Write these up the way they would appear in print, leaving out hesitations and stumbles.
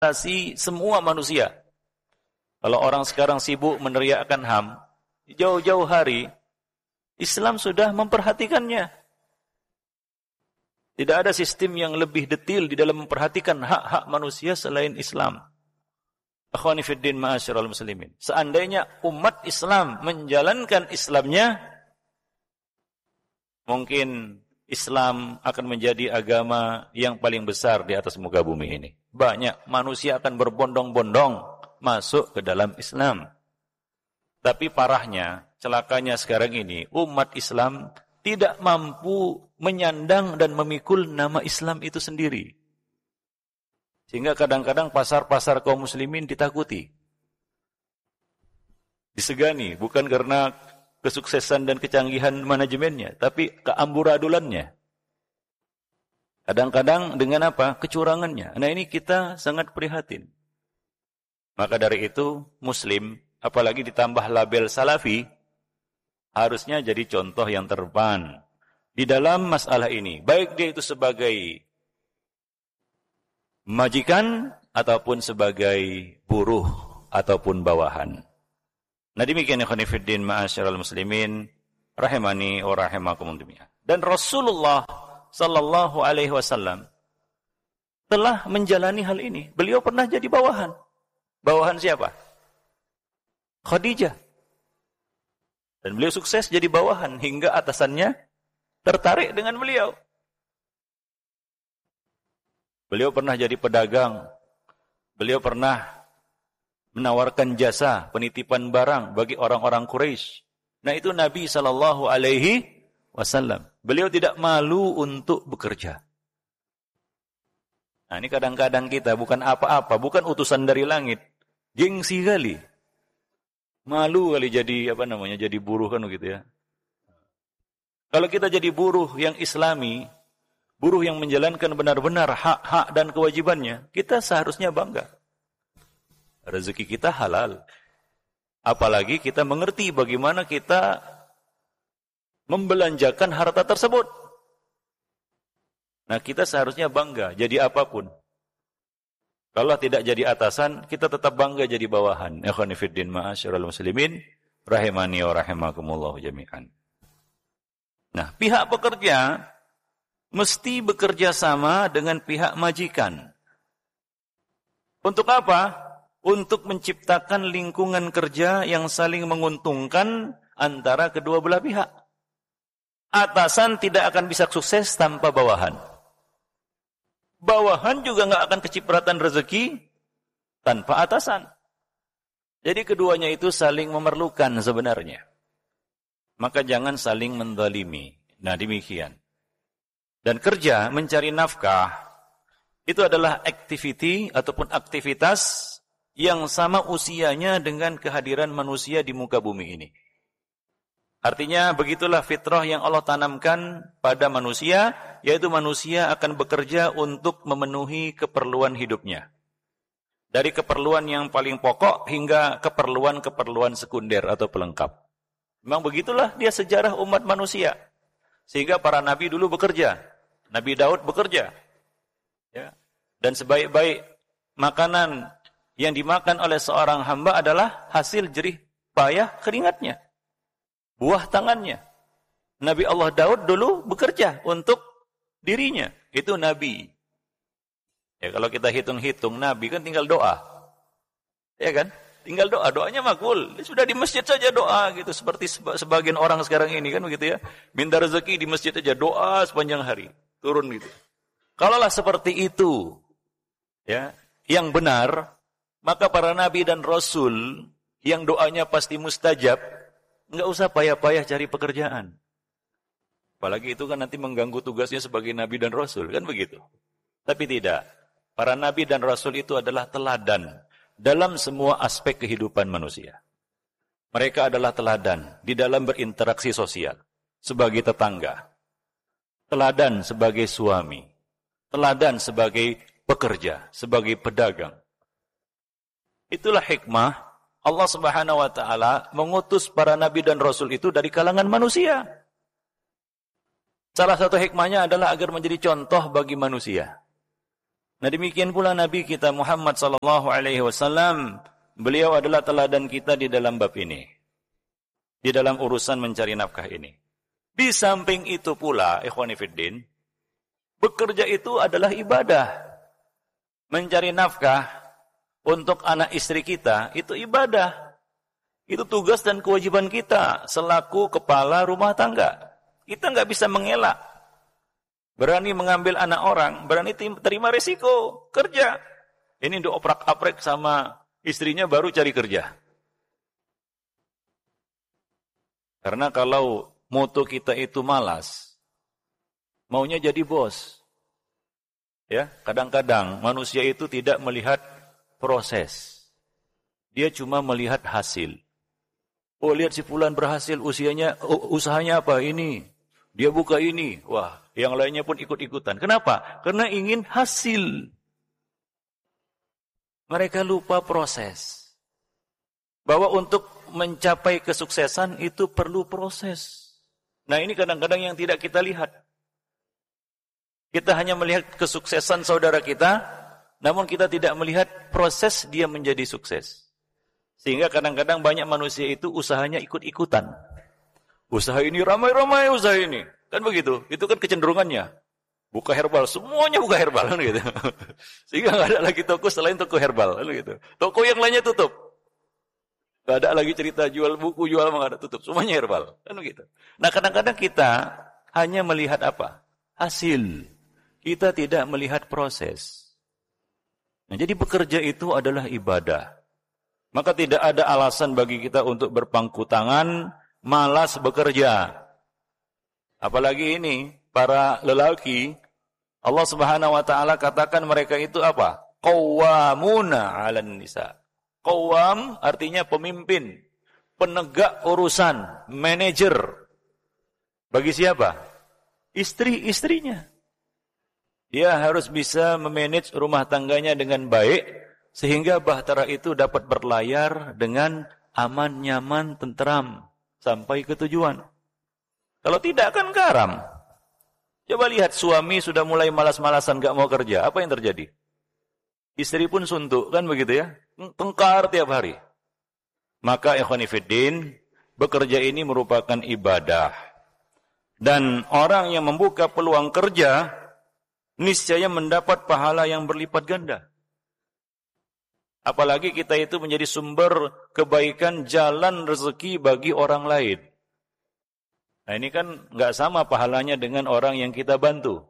semua manusia. Kalau orang sekarang sibuk meneriakkan HAM, jauh-jauh hari Islam sudah memperhatikannya. Tidak ada sistem yang lebih detail di dalam memperhatikan hak-hak manusia selain Islam. Akhwani fiddin ma'asyiral muslimin. Seandainya umat Islam menjalankan Islamnya, mungkin Islam akan menjadi agama yang paling besar di atas muka bumi ini. Banyak manusia akan berbondong-bondong masuk ke dalam Islam. Tapi parahnya, celakanya sekarang ini, umat Islam tidak mampu menyandang dan memikul nama Islam itu sendiri. Sehingga kadang-kadang pasar-pasar kaum muslimin ditakuti. Disegani, bukan karena kesuksesan dan kecanggihan manajemennya, tapi keamburadulannya. Kadang-kadang dengan apa? Kecurangannya. Nah, ini kita sangat prihatin. Maka dari itu, Muslim, apalagi ditambah label Salafi, harusnya jadi contoh yang terdepan di dalam masalah ini. Baik dia itu sebagai majikan, ataupun sebagai buruh, ataupun bawahan. Nah, demikian ikhwan fillah ma'asyiral muslimin rahimani wa rahimakumullah. Dan Rasulullah sallallahu alaihi wasallam telah menjalani hal ini. Beliau pernah jadi bawahan. Bawahan siapa? Khadijah. Dan beliau sukses jadi bawahan hingga atasannya tertarik dengan beliau. Beliau pernah jadi pedagang. Beliau pernah menawarkan jasa penitipan barang bagi orang-orang Quraisy. Nah, itu Nabi sallallahu alaihi wasallam. Beliau tidak malu untuk bekerja. Nah, ini kadang-kadang kita bukan apa-apa, bukan utusan dari langit. Gengsi kali. Malu kali jadi jadi buruh kan gitu ya. Kalau kita jadi buruh yang Islami, buruh yang menjalankan benar-benar hak-hak dan kewajibannya, kita seharusnya bangga. Rezeki kita halal. Apalagi kita mengerti bagaimana kita membelanjakan harta tersebut. Nah, kita seharusnya bangga jadi apapun. Kalau tidak jadi atasan, kita tetap bangga jadi bawahan. Ikhwani fiddin ma'asyiral muslimin rahimani wa rahimakumullah jami'an. Nah, pihak pekerja mesti bekerja sama dengan pihak majikan. Untuk apa? Untuk menciptakan lingkungan kerja yang saling menguntungkan antara kedua belah pihak. Atasan tidak akan bisa sukses tanpa bawahan. Bawahan juga nggak akan kecipratan rezeki tanpa atasan. Jadi keduanya itu saling memerlukan sebenarnya. Maka jangan saling menzalimi. Nah, demikian. Dan kerja mencari nafkah itu adalah activity ataupun aktivitas yang sama usianya dengan kehadiran manusia di muka bumi ini. Artinya begitulah fitrah yang Allah tanamkan pada manusia, yaitu manusia akan bekerja untuk memenuhi keperluan hidupnya. Dari keperluan yang paling pokok hingga keperluan-keperluan sekunder atau pelengkap. Memang begitulah dia sejarah umat manusia. Sehingga para nabi dulu bekerja. Nabi Daud bekerja. Ya. Dan sebaik-baik makanan yang dimakan oleh seorang hamba adalah hasil jerih payah keringatnya. Buah tangannya. Nabi Allah Daud dulu bekerja untuk dirinya. Itu nabi. Ya, kalau kita hitung-hitung, nabi kan tinggal doa. Ya kan? Tinggal doa. Doanya makbul. Sudah di masjid saja doa gitu. Seperti sebagian orang sekarang ini kan begitu ya. Minta rezeki di masjid saja. Doa sepanjang hari. Turun gitu. Kalaulah seperti itu, ya, yang benar, maka para nabi dan rasul yang doanya pasti mustajab, enggak usah payah-payah cari pekerjaan. Apalagi itu kan nanti mengganggu tugasnya sebagai nabi dan rasul, kan begitu. Tapi tidak. Para nabi dan rasul itu adalah teladan dalam semua aspek kehidupan manusia. Mereka adalah teladan di dalam berinteraksi sosial, sebagai tetangga, teladan sebagai suami, teladan sebagai pekerja, sebagai pedagang. Itulah hikmah Allah Subhanahu wa taala mengutus para nabi dan rasul itu dari kalangan manusia. Salah satu hikmahnya adalah agar menjadi contoh bagi manusia. Nah demikian pula Nabi kita Muhammad sallallahu alaihi wasallam, beliau adalah teladan kita di dalam bab ini. Di dalam urusan mencari nafkah ini. Di samping itu pula, ikhwani fiddin, bekerja itu adalah ibadah. Mencari nafkah untuk anak istri kita itu ibadah. Itu tugas dan kewajiban kita selaku kepala rumah tangga. Kita nggak bisa mengelak. Berani mengambil anak orang, berani terima resiko kerja. Ini udah oprak-aprek sama istrinya baru cari kerja. Karena kalau moto kita itu malas, maunya jadi bos. Ya, kadang-kadang manusia itu tidak melihat proses. Dia cuma melihat hasil. Oh, lihat si fulan berhasil, usahanya apa ini? Dia buka ini. Wah, yang lainnya pun ikut-ikutan. Kenapa? Karena ingin hasil. Mereka lupa proses. Bahwa untuk mencapai kesuksesan itu perlu proses. Nah, ini kadang-kadang yang tidak kita lihat. Kita hanya melihat kesuksesan saudara kita, namun kita tidak melihat proses dia menjadi sukses. Sehingga kadang-kadang banyak manusia itu usahanya ikut-ikutan. Usaha ini ramai-ramai usaha ini. Kan begitu. Itu kan kecenderungannya. Buka herbal. Semuanya buka herbal. Kan gitu. Sehingga nggak ada lagi toko selain toko herbal. Kan gitu. Toko yang lainnya tutup. Nggak ada lagi cerita jual buku, jual nggak ada, tutup. Semuanya herbal. Kan begitu. Nah kadang-kadang kita hanya melihat apa? Hasil. Kita tidak melihat proses. Nah, jadi bekerja itu adalah ibadah. Maka tidak ada alasan bagi kita untuk berpangku tangan, malas bekerja. Apalagi ini, para lelaki, Allah Subhanahu wa taala katakan mereka itu apa? Qawwamuna 'alan nisa. Qawwam artinya pemimpin, penegak urusan, manajer. Bagi siapa? Istri-istrinya. Dia harus bisa memanage rumah tangganya dengan baik, sehingga bahtera itu dapat berlayar dengan aman, nyaman, tenteram sampai ke tujuan. Kalau tidak kan karam. Coba lihat suami sudah mulai malas-malasan gak mau kerja, apa yang terjadi? Istri pun suntuk, kan begitu ya? Tengkar tiap hari. Maka ikhwani fiddin, bekerja ini merupakan ibadah. Dan orang yang membuka peluang kerja niscaya mendapat pahala yang berlipat ganda. Apalagi kita itu menjadi sumber kebaikan, jalan rezeki bagi orang lain. Nah ini kan nggak sama pahalanya dengan orang yang kita bantu.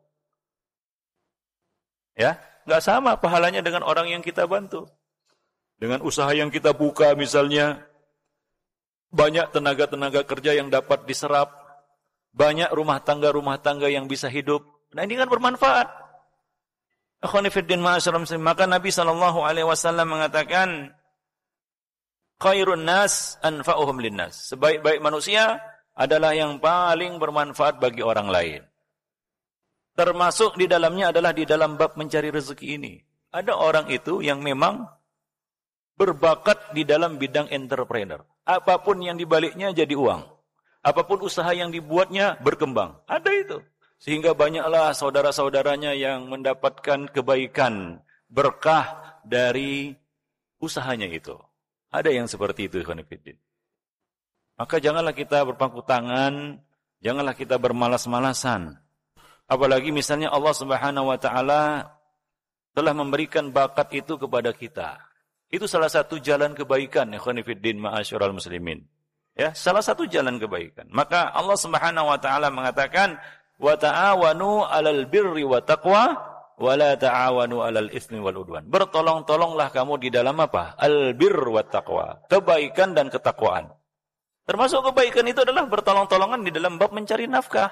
Ya, nggak sama pahalanya dengan orang yang kita bantu. Dengan usaha yang kita buka misalnya, banyak tenaga-tenaga kerja yang dapat diserap, banyak rumah tangga yang bisa hidup. Nah ini kan bermanfaat. Akhwanifiddin ma'asyiral muslimin, maka Nabi SAW mengatakan khairun nas anfa'uhum linnas. Sebaik-baik manusia adalah yang paling bermanfaat bagi orang lain. Termasuk di dalamnya adalah di dalam bab mencari rezeki ini. Ada orang itu yang memang berbakat di dalam bidang entrepreneur. Apapun yang dibaliknya jadi uang. Apapun usaha yang dibuatnya berkembang. Ada itu. Sehingga banyaklah saudara-saudaranya yang mendapatkan kebaikan, berkah dari usahanya itu. Ada yang seperti itu, ikhwan fillah. Maka janganlah kita berpangku tangan, janganlah kita bermalas-malasan. Apalagi misalnya Allah Subhanahu wa taala telah memberikan bakat itu kepada kita. Itu salah satu jalan kebaikan, ikhwan fillah ma'asyiral muslimin. Ya, salah satu jalan kebaikan. Maka Allah Subhanahu wa taala mengatakan wa ta'awanu 'alal birri wa taqwa wa la ta'awanu 'alal itsmi wal udwan. Bertolong-tolonglah kamu di dalam apa? Al-birr wa taqwa. Kebaikan dan ketakwaan. Termasuk kebaikan itu adalah bertolong-tolongan di dalam bab mencari nafkah.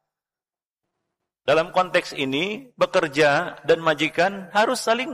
Dalam konteks ini, bekerja dan majikan harus saling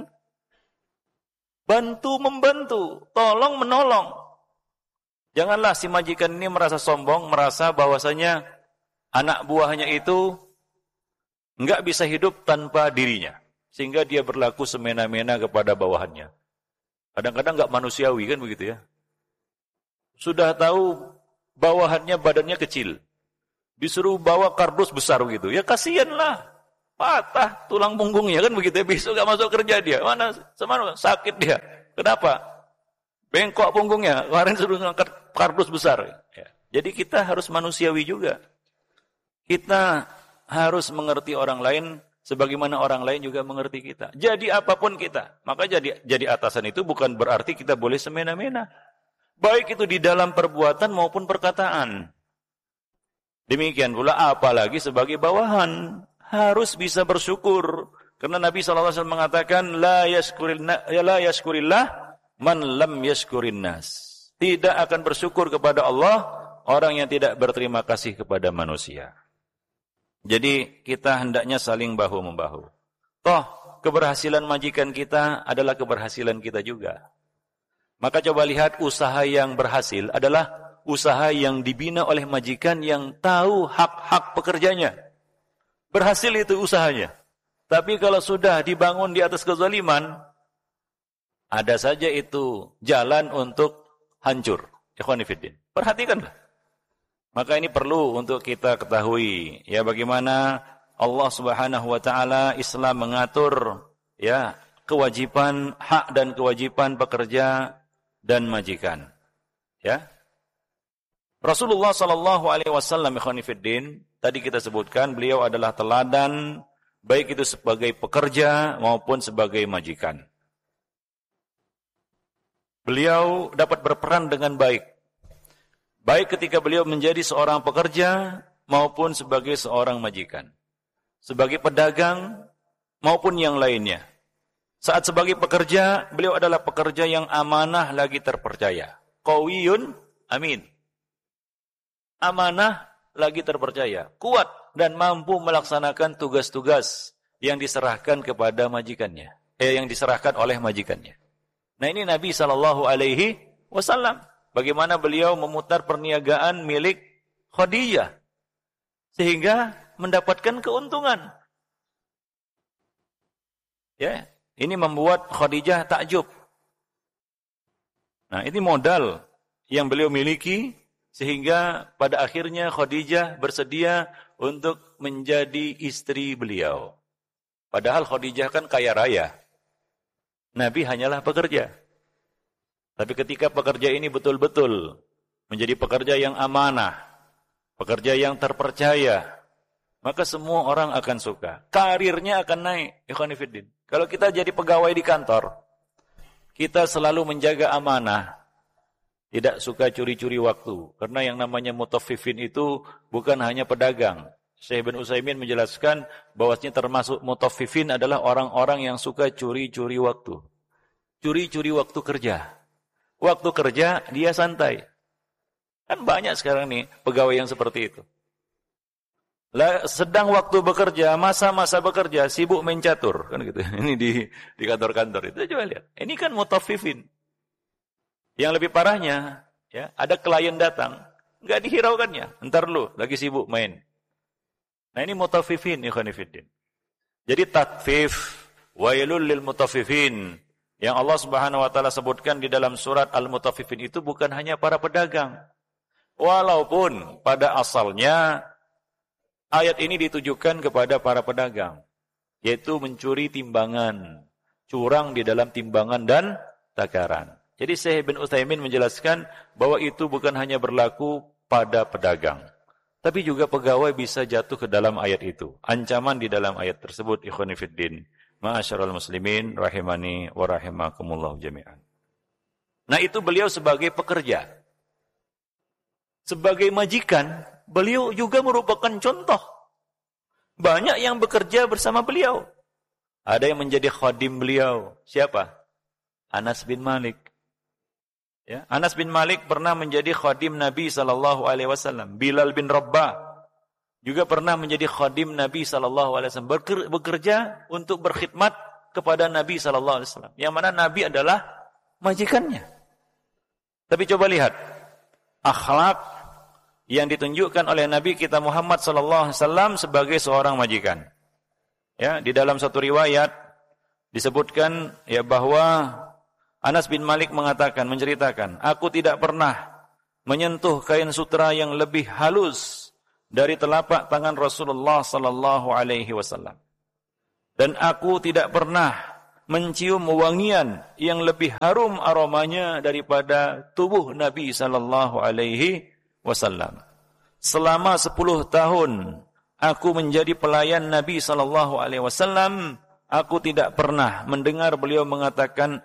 bantu-membantu, tolong-menolong. Janganlah si majikan ini merasa sombong, merasa bahwasanya anak buahnya itu enggak bisa hidup tanpa dirinya. Sehingga dia berlaku semena-mena kepada bawahannya. Kadang-kadang enggak manusiawi kan begitu ya. Sudah tahu bawahannya badannya kecil. Disuruh bawa kardus besar gitu. Ya kasihanlah. patah tulang punggungnya kan begitu ya, besok gak masuk kerja dia. Mana sakit dia. Kenapa? Bengkok punggungnya. Kemarin suruh ngangkat kardus besar. Ya. Jadi kita harus manusiawi juga. Kita harus mengerti orang lain sebagaimana orang lain juga mengerti kita. Jadi apapun kita. Maka jadi atasan itu bukan berarti kita boleh semena-mena. Baik itu di dalam perbuatan maupun perkataan. Demikian pula apalagi sebagai bawahan. Harus bisa bersyukur. Karena Nabi SAW mengatakan, La yashkurillah man lam yashkurin nas. Tidak akan bersyukur kepada Allah orang yang tidak berterima kasih kepada manusia. Jadi kita hendaknya saling bahu-membahu. Toh, keberhasilan majikan kita adalah keberhasilan kita juga. Maka coba lihat usaha yang berhasil adalah usaha yang dibina oleh majikan yang tahu hak-hak pekerjanya. Berhasil itu usahanya. Tapi kalau sudah dibangun di atas kezaliman, ada saja itu jalan untuk hancur. Ikhwani fiddin. Perhatikanlah. Maka ini perlu untuk kita ketahui ya bagaimana Allah Subhanahu wa taala Islam mengatur ya kewajiban hak dan kewajiban pekerja dan majikan. Ya. Rasulullah sallallahu alaihi wasallam ikhwani fiddin, tadi kita sebutkan beliau adalah teladan baik itu sebagai pekerja maupun sebagai majikan. Beliau dapat berperan dengan baik. Baik ketika beliau menjadi seorang pekerja maupun sebagai seorang majikan. Sebagai pedagang maupun yang lainnya. Saat sebagai pekerja, beliau adalah pekerja yang amanah lagi terpercaya. Qawiyun amin. Amanah lagi terpercaya. Kuat dan mampu melaksanakan tugas-tugas yang diserahkan kepada majikannya. Yang diserahkan oleh majikannya. Nah ini Nabi SAW. Bagaimana beliau memutar perniagaan milik Khadijah. Sehingga mendapatkan keuntungan. Ya, ini membuat Khadijah takjub. Nah, ini modal yang beliau miliki sehingga pada akhirnya Khadijah bersedia untuk menjadi istri beliau. Padahal Khadijah kan kaya raya. Nabi hanyalah pekerja. Tapi ketika pekerja ini betul-betul menjadi pekerja yang amanah, pekerja yang terpercaya, maka semua orang akan suka. Karirnya akan naik. Ikhwani fiddin. Kalau kita jadi pegawai di kantor, kita selalu menjaga amanah. Tidak suka curi-curi waktu. Karena yang namanya mutaffifin itu bukan hanya pedagang. Syekh bin Utsaimin menjelaskan bahwasanya termasuk mutaffifin adalah orang-orang yang suka curi-curi waktu. Curi-curi waktu kerja. Waktu kerja dia santai. Kan banyak sekarang nih pegawai yang seperti itu. Sedang waktu bekerja, masa-masa bekerja sibuk main catur, kan gitu. Ini di kantor-kantor itu coba lihat. Ini kan mutaffifin. Yang lebih parahnya, ya, ada klien datang, enggak dihiraukannya. Entar lu lagi sibuk main. Nah, ini mutaffifin ikhwan fillah. Jadi tatfif wailul lil mutaffifin. Yang Allah Subhanahu wa taala sebutkan di dalam surat Al-Mutaffifin itu bukan hanya para pedagang. Walaupun pada asalnya ayat ini ditujukan kepada para pedagang, yaitu mencuri timbangan, curang di dalam timbangan dan takaran. Jadi Syekh bin Utsaimin menjelaskan bahwa itu bukan hanya berlaku pada pedagang, tapi juga pegawai bisa jatuh ke dalam ayat itu. Ancaman di dalam ayat tersebut ikhwani fiddin. Ma'asyiral muslimin rahimani wa rahimakumullah jami'an. Nah, itu beliau sebagai pekerja. Sebagai majikan, beliau juga merupakan contoh. Banyak yang bekerja bersama beliau. Ada yang menjadi khadim beliau. Siapa? Anas bin Malik. Ya, Anas bin Malik pernah menjadi khadim Nabi SAW. Bilal bin Rabah juga pernah menjadi khadim Nabi SAW. Bekerja untuk berkhidmat kepada Nabi SAW. Yang mana Nabi adalah majikannya. Tapi coba lihat. Akhlak yang ditunjukkan oleh Nabi kita Muhammad SAW sebagai seorang majikan. Ya, di dalam satu riwayat disebutkan ya bahwa Anas bin Malik menceritakan, aku tidak pernah menyentuh kain sutra yang lebih halus dari telapak tangan Rasulullah sallallahu alaihi wasallam. Dan aku tidak pernah mencium wangian yang lebih harum aromanya daripada tubuh Nabi sallallahu alaihi wasallam. Selama 10 tahun aku menjadi pelayan Nabi sallallahu alaihi wasallam, aku tidak pernah mendengar beliau mengatakan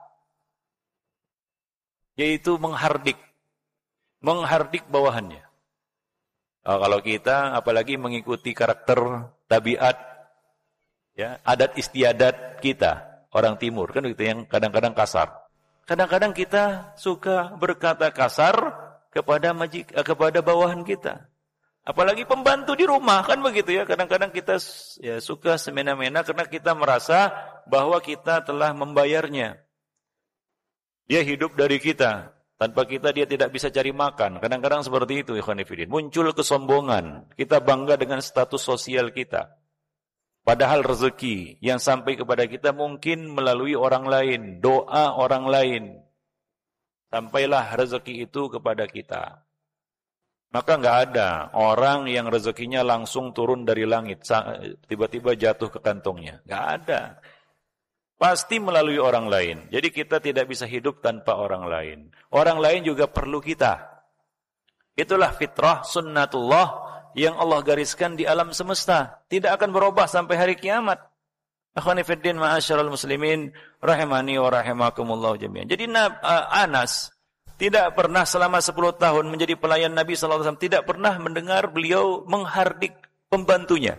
yaitu menghardik bawahannya. Kalau kita apalagi mengikuti karakter tabiat, ya, adat istiadat kita orang timur kan gitu, yang kadang-kadang kasar. Kadang-kadang kita suka berkata kasar kepada bawahan kita. Apalagi pembantu di rumah kan begitu ya. Kadang-kadang kita ya suka semena-mena karena kita merasa bahwa kita telah membayarnya. Dia hidup dari kita. Tanpa kita dia tidak bisa cari makan. Kadang-kadang seperti itu, ikhwan fillah. Muncul kesombongan. Kita bangga dengan status sosial kita. Padahal rezeki yang sampai kepada kita mungkin melalui orang lain, doa orang lain. Sampailah rezeki itu kepada kita. Maka enggak ada orang yang rezekinya langsung turun dari langit, tiba-tiba jatuh ke kantongnya. Enggak ada. Pasti melalui orang lain. Jadi kita tidak bisa hidup tanpa orang lain. Orang lain juga perlu kita. Itulah fitrah sunnatullah yang Allah gariskan di alam semesta. Tidak akan berubah sampai hari kiamat. Akhwani fiddin ma'asyiral muslimin rahimani wa rahimakumullah jami'an. Jadi Anas tidak pernah selama 10 tahun menjadi pelayan Nabi sallallahu alaihi wasallam, tidak pernah mendengar beliau menghardik pembantunya.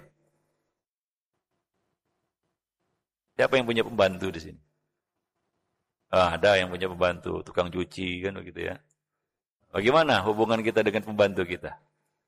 Siapa yang punya pembantu di sini? Ada yang punya pembantu, tukang cuci kan begitu ya. Bagaimana hubungan kita dengan pembantu kita?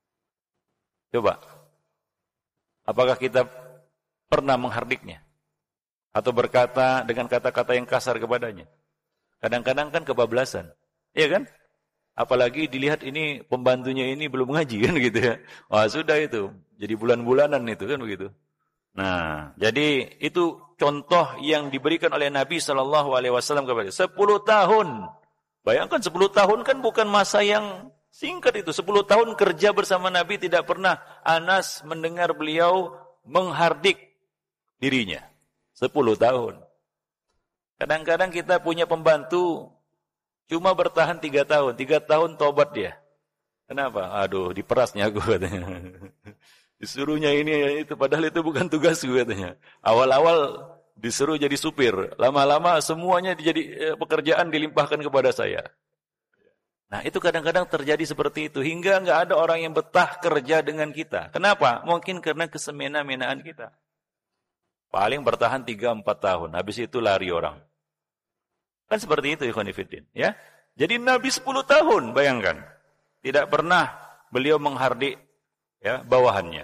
Coba. Apakah kita pernah menghardiknya? Atau berkata dengan kata-kata yang kasar kepadanya? Kadang-kadang kan kebablasan. Iya kan? Apalagi dilihat ini pembantunya ini belum ngaji kan gitu ya. Wah sudah itu. Jadi bulan-bulanan itu kan begitu. Nah, jadi itu contoh yang diberikan oleh Nabi SAW kepada 10 tahun. Bayangkan 10 tahun kan bukan masa yang singkat itu. 10 tahun kerja bersama Nabi tidak pernah Anas mendengar beliau menghardik dirinya. 10 tahun. Kadang-kadang kita punya pembantu cuma bertahan 3 tahun. 3 tahun tobat dia. Kenapa? Aduh, diperasnya aku katanya. Disuruhnya ini itu, padahal itu bukan tugasku katanya. Awal-awal disuruh jadi supir, lama-lama semuanya jadi pekerjaan dilimpahkan kepada saya. Nah itu kadang-kadang terjadi seperti itu, hingga enggak ada orang yang betah kerja dengan kita. Kenapa? Mungkin karena kesemena-menaan kita. Paling bertahan 3-4 tahun, habis itu lari orang. Kan seperti itu ikhwan fillah, ya. Jadi Nabi 10 tahun, bayangkan. Tidak pernah beliau menghardik ya bawahannya.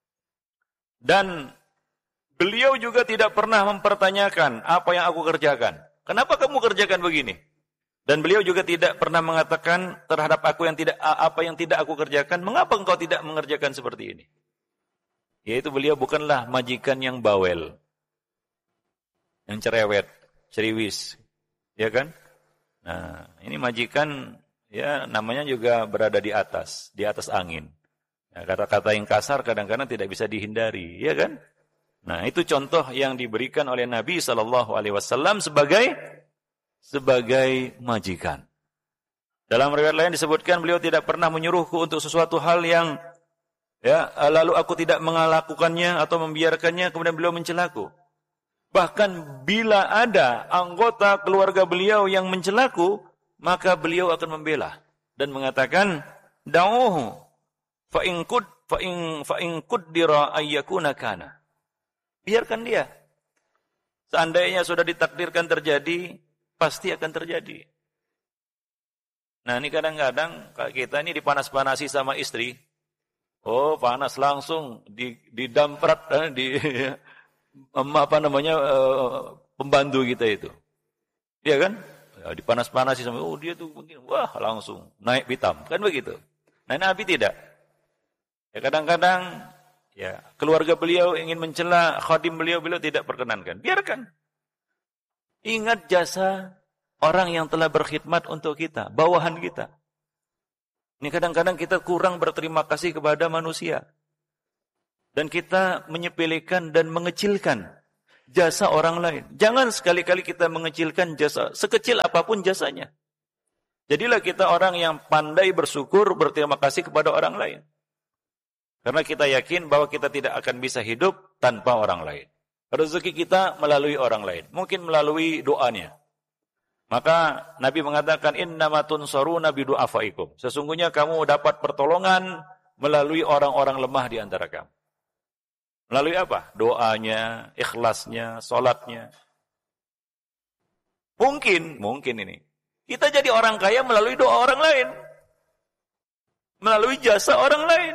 Dan beliau juga tidak pernah mempertanyakan apa yang aku kerjakan. Kenapa kamu kerjakan begini? Dan beliau juga tidak pernah mengatakan terhadap aku apa yang tidak aku kerjakan, mengapa engkau tidak mengerjakan seperti ini? Yaitu beliau bukanlah majikan yang bawel, yang cerewet, ceriwis, ya kan? Nah, ini majikan ya namanya juga berada di atas angin. Ya, kata-kata yang kasar kadang-kadang tidak bisa dihindari, ya kan? Nah, itu contoh yang diberikan oleh Nabi SAW sebagai majikan. Dalam riwayat lain disebutkan beliau tidak pernah menyuruhku untuk sesuatu hal yang ya lalu aku tidak melakukannya atau membiarkannya kemudian beliau mencelaku. Bahkan bila ada anggota keluarga beliau yang mencelaku, maka beliau akan membela dan mengatakan, "Da'uhu fa in qaddara ayyakuna kana." Biarkan dia. Seandainya sudah ditakdirkan terjadi, pasti akan terjadi. Nah, ini kadang-kadang kita ini dipanas-panasi sama istri. Oh, panas langsung didamprat pembantu kita itu. Iya kan? Ya, dipanas-panasi sama dia tuh mungkin wah langsung naik pitam. Kan begitu. Nah, Nabi tidak. Ya kadang-kadang ya keluarga beliau ingin mencela khadim beliau tidak perkenankan. Biarkan. Ingat jasa orang yang telah berkhidmat untuk kita, bawahan kita. Ini kadang-kadang kita kurang berterima kasih kepada manusia. Dan kita menyepelekan dan mengecilkan jasa orang lain. Jangan sekali-kali kita mengecilkan jasa, sekecil apapun jasanya. Jadilah kita orang yang pandai bersyukur, berterima kasih kepada orang lain. Karena kita yakin bahwa kita tidak akan bisa hidup tanpa orang lain. Rezeki kita melalui orang lain, mungkin melalui doanya. Maka Nabi mengatakan, innama tunsaruna bidu'afaikum. Sesungguhnya kamu dapat pertolongan melalui orang-orang lemah di antara kamu. Melalui apa? Doanya, ikhlasnya, salatnya. Mungkin ini. Kita jadi orang kaya melalui doa orang lain. Melalui jasa orang lain.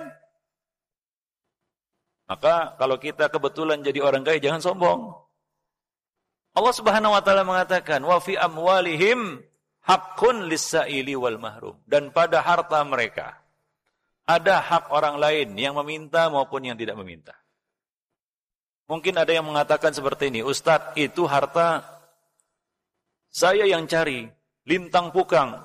Maka kalau kita kebetulan jadi orang kaya, jangan sombong. Allah Subhanahu wa taala mengatakan, wa fi amwalihim haqqun lis-sa'ili wal mahrum. Dan pada harta mereka ada hak orang lain yang meminta maupun yang tidak meminta. Mungkin ada yang mengatakan seperti ini, Ustadz, itu harta saya yang cari, lintang pukang,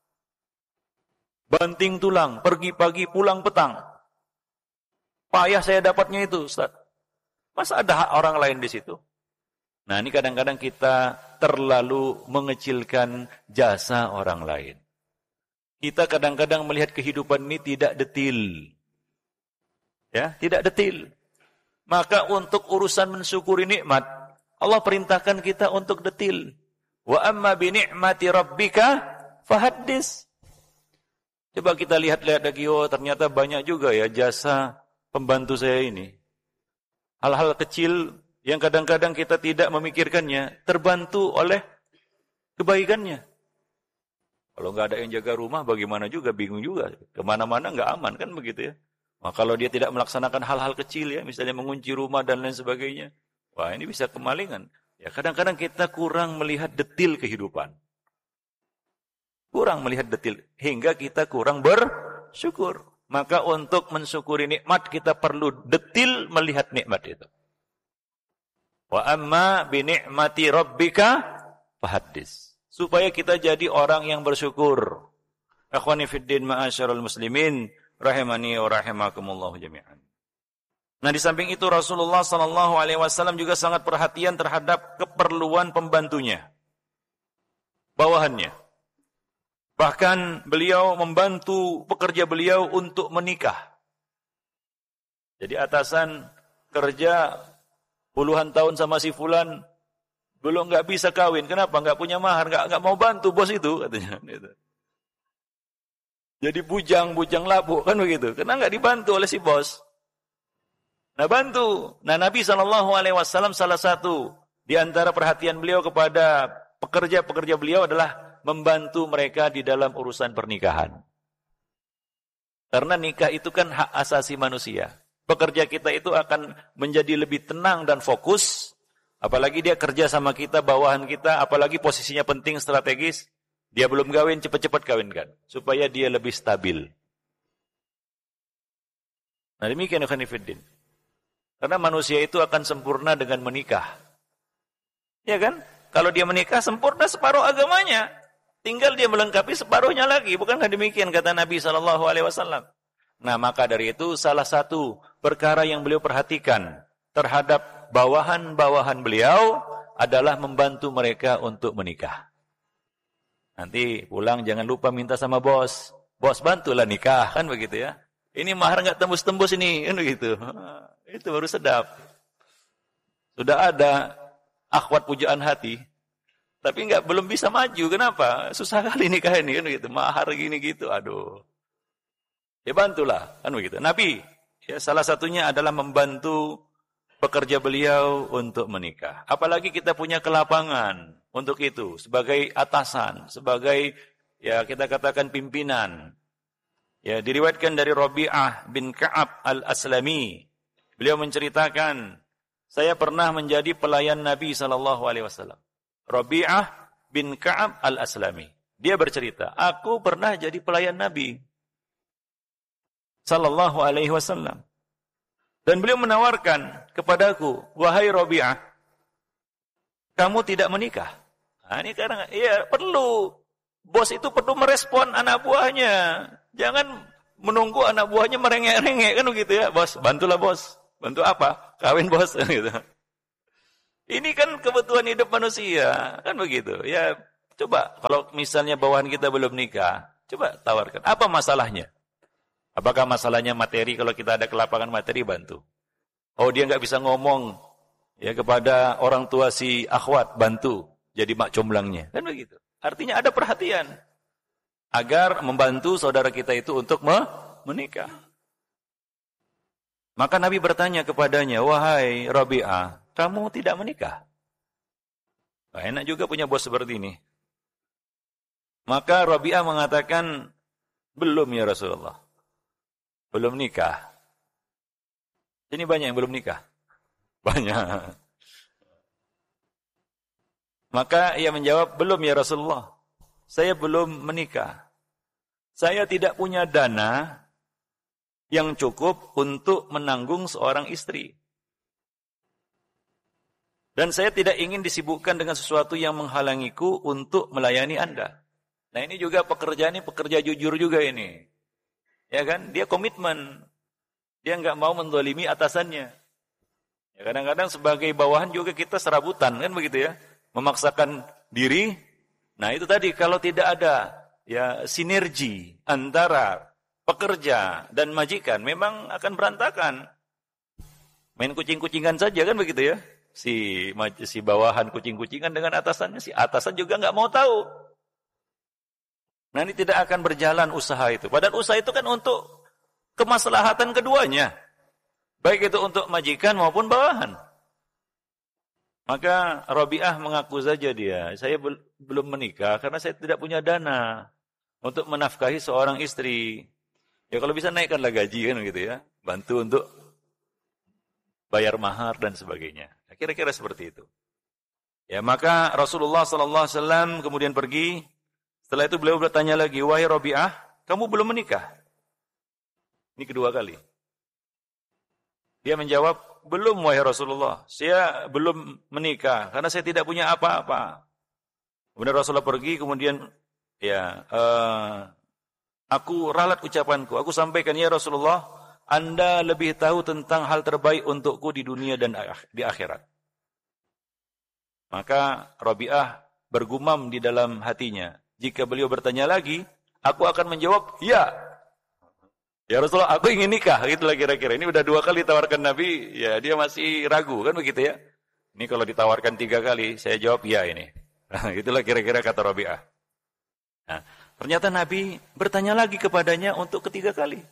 banting tulang, pergi pagi pulang petang. Payah saya dapatnya itu, Ustadz. Masa ada hak orang lain di situ? Nah, ini kadang-kadang kita terlalu mengecilkan jasa orang lain. Kita kadang-kadang melihat kehidupan ini tidak detil. Ya, tidak detil. Maka untuk urusan mensyukuri nikmat, Allah perintahkan kita untuk detil. Wa amma bi ni'mati rabbika fahaddis. Coba kita lihat-lihat lagi, oh ternyata banyak juga ya jasa pembantu saya ini. Hal-hal kecil yang kadang-kadang kita tidak memikirkannya, terbantu oleh kebaikannya. Kalau nggak ada yang jaga rumah, bagaimana juga, bingung juga. Kemana-mana nggak aman kan begitu ya. Maka kalau dia tidak melaksanakan hal-hal kecil ya, misalnya mengunci rumah dan lain sebagainya, wah ini bisa kemalingan. Ya kadang-kadang kita kurang melihat detil kehidupan. Kurang melihat detil, hingga kita kurang bersyukur. Maka untuk mensyukuri nikmat, kita perlu detil melihat nikmat itu. Wa amma bi ni'mati rabbika fahaddis. Supaya kita jadi orang yang bersyukur. Akhwani fiddin ma'asyarul muslimin, rahimani wa rahimakumullah jami'an. Nah, di samping itu Rasulullah sallallahu alaihi wasallam juga sangat perhatian terhadap keperluan pembantunya, bawahannya. Bahkan beliau membantu pekerja beliau untuk menikah. Jadi atasan kerja puluhan tahun sama si fulan, belum nggak bisa kawin. Kenapa? Nggak punya mahar, nggak mau bantu bos itu katanya. Jadi bujang labuk kan begitu. Karena nggak dibantu oleh si bos. Nah bantu. Nah Nabi SAW salah satu di antara perhatian beliau kepada pekerja-pekerja beliau adalah membantu mereka di dalam urusan pernikahan. Karena nikah itu kan hak asasi manusia. Pekerja kita itu akan menjadi lebih tenang dan fokus. Apalagi dia kerja sama kita, bawahan kita, apalagi posisinya penting strategis. Dia belum kawin, cepat-cepat kawinkan. Supaya dia lebih stabil. Nah demikian Khanifuddin. Karena manusia itu akan sempurna dengan menikah. Ya kan? Kalau dia menikah, sempurna separuh agamanya. Tinggal dia melengkapi separuhnya lagi. Bukankah demikian kata Nabi SAW? Nah maka dari itu salah satu perkara yang beliau perhatikan terhadap bawahan-bawahan beliau adalah membantu mereka untuk menikah. Nanti pulang jangan lupa minta sama bos. Bos bantulah nikah, kan begitu ya. Ini mahar enggak tembus-tembus ini, kan begitu. Itu baru sedap. Sudah ada akhwat pujaan hati, tapi belum bisa maju. Kenapa? Susah kali nikah ini, kan begitu. Mahar gini gitu, aduh. Ya bantulah, kan begitu. Nabi, ya salah satunya adalah membantu pekerja beliau untuk menikah. Apalagi kita punya kelapangan untuk itu, sebagai atasan, sebagai ya kita katakan pimpinan. Ya diriwayatkan dari Rabi'ah bin Ka'ab al-Aslami. Beliau menceritakan, saya pernah menjadi pelayan Nabi SAW. Rabi'ah bin Ka'ab al-Aslami. Dia bercerita, aku pernah jadi pelayan Nabi SAW. Dan beliau menawarkan kepadaku, wahai Rabi'ah, kamu tidak menikah. Nah, ini karena ya perlu. Bos itu perlu merespon anak buahnya. Jangan menunggu anak buahnya merengek-rengek kan begitu ya. Bos, bantulah bos. Bantu apa? Kawin bos gitu. Ini kan kebutuhan hidup manusia, kan begitu. Ya, coba kalau misalnya bawahan kita belum nikah, coba tawarkan. Apa masalahnya? Apakah masalahnya materi? Kalau kita ada kelapangan materi, bantu. Oh, dia nggak bisa ngomong ya kepada orang tua si akhwat, bantu jadi mak comblangnya. Kan begitu. Artinya ada perhatian agar membantu saudara kita itu untuk menikah. Maka Nabi bertanya kepadanya, "Wahai Rabi'ah, kamu tidak menikah?" Nah, enak juga punya bos seperti ini. Maka Rabi'ah mengatakan, "Belum ya Rasulullah. Belum nikah." Ini banyak yang belum nikah. Banyak. Maka ia menjawab, "Belum ya Rasulullah. Saya belum menikah. Saya tidak punya dana yang cukup untuk menanggung seorang istri. Dan saya tidak ingin disibukkan dengan sesuatu yang menghalangiku untuk melayani Anda." Nah, ini juga pekerja jujur juga ini. Ya kan? Dia komitmen. Dia enggak mau mendolimi atasannya. Ya, kadang-kadang sebagai bawahan juga kita serabutan, kan begitu ya? Memaksakan diri. Nah, itu tadi kalau tidak ada ya sinergi antara pekerja dan majikan, memang akan berantakan. Main kucing-kucingan saja, kan begitu ya? Si bawahan kucing-kucingan dengan atasannya, si atasan juga enggak mau tahu. Nah, ini tidak akan berjalan usaha itu. Padahal usaha itu kan untuk kemaslahatan keduanya. Baik itu untuk majikan maupun bawahan. Maka Rabi'ah mengaku saja dia, "Saya belum menikah karena saya tidak punya dana untuk menafkahi seorang istri." Ya kalau bisa naikkanlah gaji kan gitu ya. Bantu untuk bayar mahar dan sebagainya. Kira-kira seperti itu. Ya, maka Rasulullah sallallahu alaihi wasallam kemudian pergi. Setelah itu beliau bertanya lagi, "Wahai Rabi'ah, kamu belum menikah?" Ini kedua kali. Dia menjawab, "Belum wahai Rasulullah, saya belum menikah karena saya tidak punya apa-apa." Kemudian Rasulullah pergi, kemudian ya aku ralat ucapanku, aku sampaikan, "Ya Rasulullah, Anda lebih tahu tentang hal terbaik untukku di dunia dan di akhirat." Maka Rabi'ah bergumam di dalam hatinya, jika beliau bertanya lagi, aku akan menjawab, "Ya." Ya Rasulullah, aku ingin nikah, gitulah kira-kira. Ini udah 2 kali tawarkan Nabi, ya dia masih ragu, kan begitu ya. Ini kalau ditawarkan 3 kali, saya jawab ya ini. Itulah kira-kira kata Rabi'ah. Nah, ternyata Nabi bertanya lagi kepadanya untuk ketiga kali.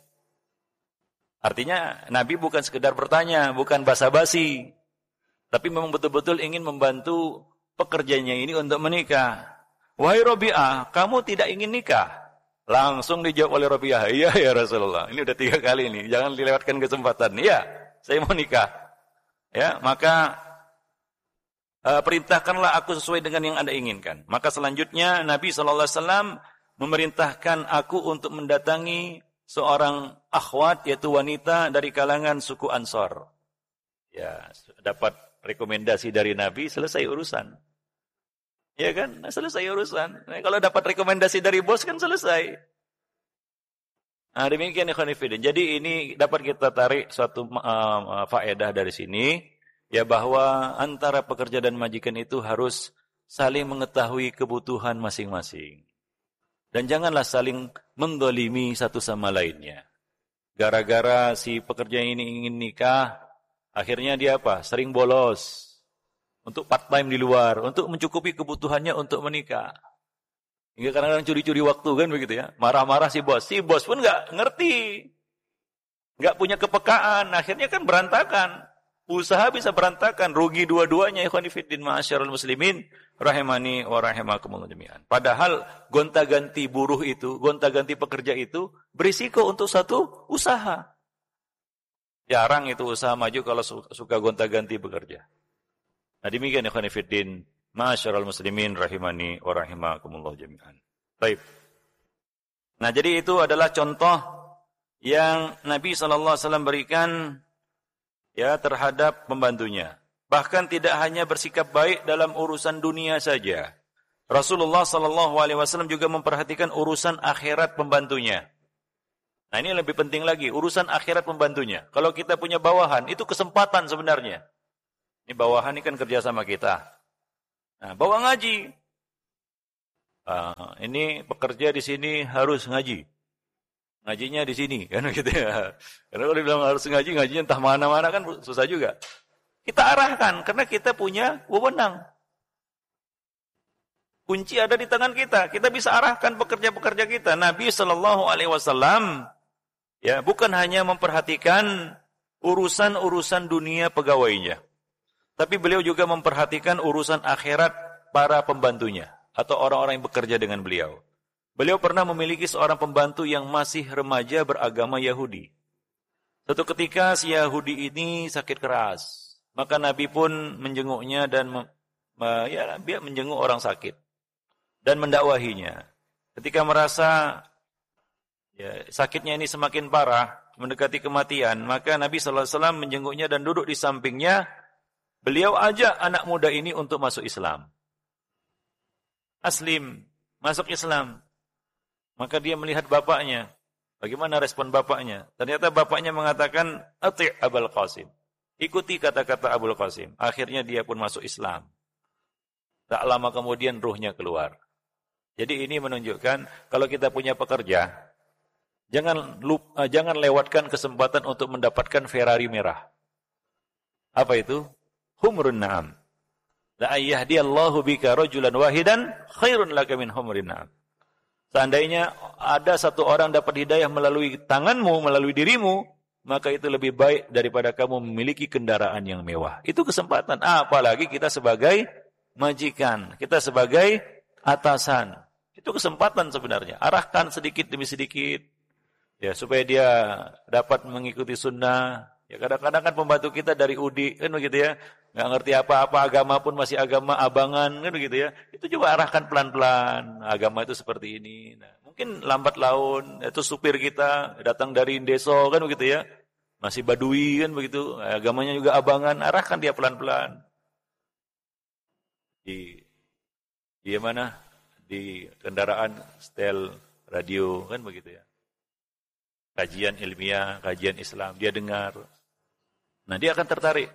Artinya Nabi bukan sekedar bertanya, bukan basa-basi. Tapi memang betul-betul ingin membantu pekerjanya ini untuk menikah. "Wahai Rabi'ah, kamu tidak ingin nikah?" Langsung dijawab oleh Rabi'ah, "Iya ya Rasulullah." Ini udah 3 kali nih, jangan dilewatkan kesempatan. "Iya, saya mau nikah." Ya, maka perintahkanlah aku sesuai dengan yang Anda inginkan. Maka selanjutnya Nabi SAW memerintahkan aku untuk mendatangi seorang akhwat, yaitu wanita dari kalangan suku Ansor. Ya, dapat rekomendasi dari Nabi, selesai urusan. Ya kan? Selesai urusan. Nah, kalau dapat rekomendasi dari bos kan selesai. Nah, demikian ikhwan fillah. Jadi ini dapat kita tarik suatu faedah dari sini, ya bahwa antara pekerja dan majikan itu harus saling mengetahui kebutuhan masing-masing. Dan janganlah saling mendolimi satu sama lainnya. Gara-gara si pekerja ini ingin nikah, akhirnya dia apa? Sering bolos. Untuk part-time di luar, untuk mencukupi kebutuhannya untuk menikah. Hingga kadang-kadang curi-curi waktu kan begitu ya. Marah-marah si bos. Si bos pun nggak ngerti. Nggak punya kepekaan. Akhirnya kan berantakan. Usaha bisa berantakan. Rugi dua-duanya. Ikhwan fiddin ma'asyarul muslimin. Rahimani wa rahimakumullah jami'an. Padahal gonta-ganti buruh itu, gonta-ganti pekerja itu berisiko untuk satu usaha. Jarang itu usaha maju kalau suka gonta-ganti bekerja. Nah, demikian ikhwan fillah, ma'asyiral muslimin rahimani wa rahimakumullah jami'an. Baik. Nah, jadi itu adalah contoh yang Nabi sallallahu alaihi wasallam berikan ya terhadap pembantunya. Bahkan tidak hanya bersikap baik dalam urusan dunia saja. Rasulullah sallallahu alaihi wasallam juga memperhatikan urusan akhirat pembantunya. Nah, ini lebih penting lagi, urusan akhirat pembantunya. Kalau kita punya bawahan, itu kesempatan sebenarnya. Ini bawahan ini kan kerja sama kita. Nah, bawa ngaji. Ini pekerja di sini harus ngaji. Ngajinya di sini, kan gitu ya. Karena kalau dibilang harus ngaji, ngajinya entah mana-mana kan susah juga. Kita arahkan, karena kita punya wewenang. Kunci ada di tangan kita. Kita bisa arahkan pekerja-pekerja kita. Nabi SAW ya, bukan hanya memperhatikan urusan-urusan dunia pegawainya, tapi beliau juga memperhatikan urusan akhirat para pembantunya atau orang-orang yang bekerja dengan beliau. Beliau pernah memiliki seorang pembantu yang masih remaja beragama Yahudi. Suatu ketika si Yahudi ini sakit keras, maka Nabi pun menjenguknya dan dia menjenguk orang sakit dan mendakwahinya. Ketika merasa sakitnya ini semakin parah, mendekati kematian, maka Nabi SAW menjenguknya dan duduk di sampingnya. Beliau ajak anak muda ini untuk masuk Islam. Aslim, masuk Islam. Maka dia melihat bapaknya. Bagaimana respon bapaknya? Ternyata bapaknya mengatakan, "Ati' Abul Qasim." Ikuti kata-kata Abul Qasim. Akhirnya dia pun masuk Islam. Tak lama kemudian ruhnya keluar. Jadi ini menunjukkan kalau kita punya pekerja, jangan lewatkan kesempatan untuk mendapatkan Ferrari merah. Apa itu? Humrun na'am. La ayyahdiyallahu bika rajulan wahidan khairun laka min humrin na'am. Seandainya ada satu orang dapat hidayah melalui tanganmu, melalui dirimu, maka itu lebih baik daripada kamu memiliki kendaraan yang mewah. Itu kesempatan. Apalagi kita sebagai majikan, kita sebagai atasan. Itu kesempatan sebenarnya. Arahkan sedikit demi sedikit, ya, supaya dia dapat mengikuti sunnah. Ya, kadang-kadang kan pembantu kita dari UDI, kan begitu ya, nggak ngerti apa-apa, agama pun masih agama abangan, kan begitu ya. Itu coba arahkan pelan-pelan, agama itu seperti ini. Nah, mungkin lambat laun, itu supir kita datang dari Indeso, kan begitu ya, masih badui, kan begitu, agamanya juga abangan, arahkan dia pelan-pelan. Di mana? Di kendaraan setel radio, kan begitu ya. Kajian ilmiah, kajian Islam, dia dengar. Nah, dia akan tertarik.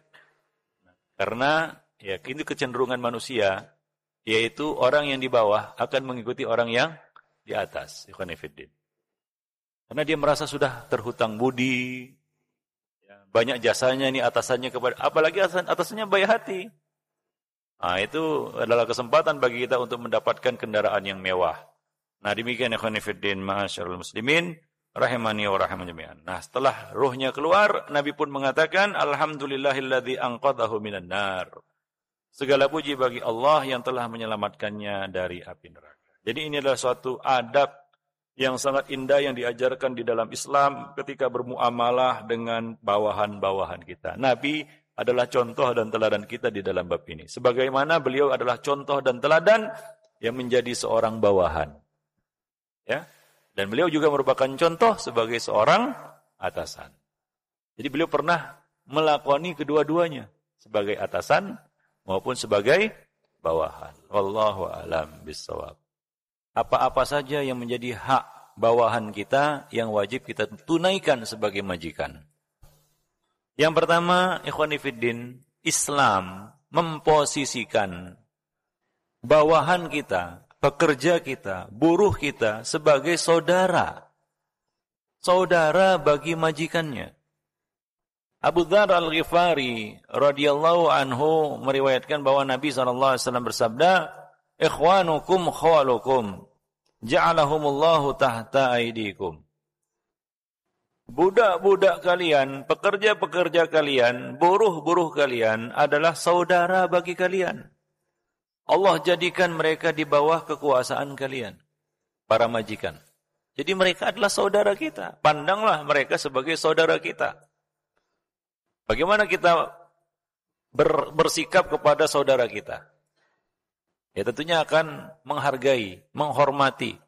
Karena ya ini kecenderungan manusia, yaitu orang yang di bawah akan mengikuti orang yang di atas. Ikhwan fillah. Karena dia merasa sudah terhutang budi, ya, banyak jasanya ini atasannya kepada, apalagi atasannya baik hati. Nah, itu adalah kesempatan bagi kita untuk mendapatkan kendaraan yang mewah. Nah, demikian ikhwan fillah, ma'asyiral muslimin rahimani wa rahiman jami'an. Nah, setelah ruhnya keluar, Nabi pun mengatakan, alhamdulillahilladzi anqadhahu minan nar. Segala puji bagi Allah yang telah menyelamatkannya dari api neraka. Jadi ini adalah suatu adab yang sangat indah yang diajarkan di dalam Islam ketika bermuamalah dengan bawahan-bawahan kita. Nabi adalah contoh dan teladan kita di dalam bab ini. Sebagaimana beliau adalah contoh dan teladan yang menjadi seorang bawahan. Ya. Dan beliau juga merupakan contoh sebagai seorang atasan. Jadi beliau pernah melakoni kedua-duanya, sebagai atasan maupun sebagai bawahan. Wallahu a'lam bissawab. Apa-apa saja yang menjadi hak bawahan kita yang wajib kita tunaikan sebagai majikan. Yang pertama, ikhwani fiddin, Islam memposisikan bawahan kita, pekerja kita, buruh kita sebagai saudara. Saudara bagi majikannya. Abu Dzar Al-Ghifari radhiyallahu anhu meriwayatkan bahwa Nabi SAW bersabda, "Ikhwanukum khawalukum, ja'alahumullahu tahta aidikum." Budak-budak kalian, pekerja-pekerja kalian, buruh-buruh kalian adalah saudara bagi kalian. Allah jadikan mereka di bawah kekuasaan kalian, para majikan. Jadi mereka adalah saudara kita. Pandanglah mereka sebagai saudara kita. Bagaimana kita bersikap kepada saudara kita? Ya tentunya akan menghargai, menghormati.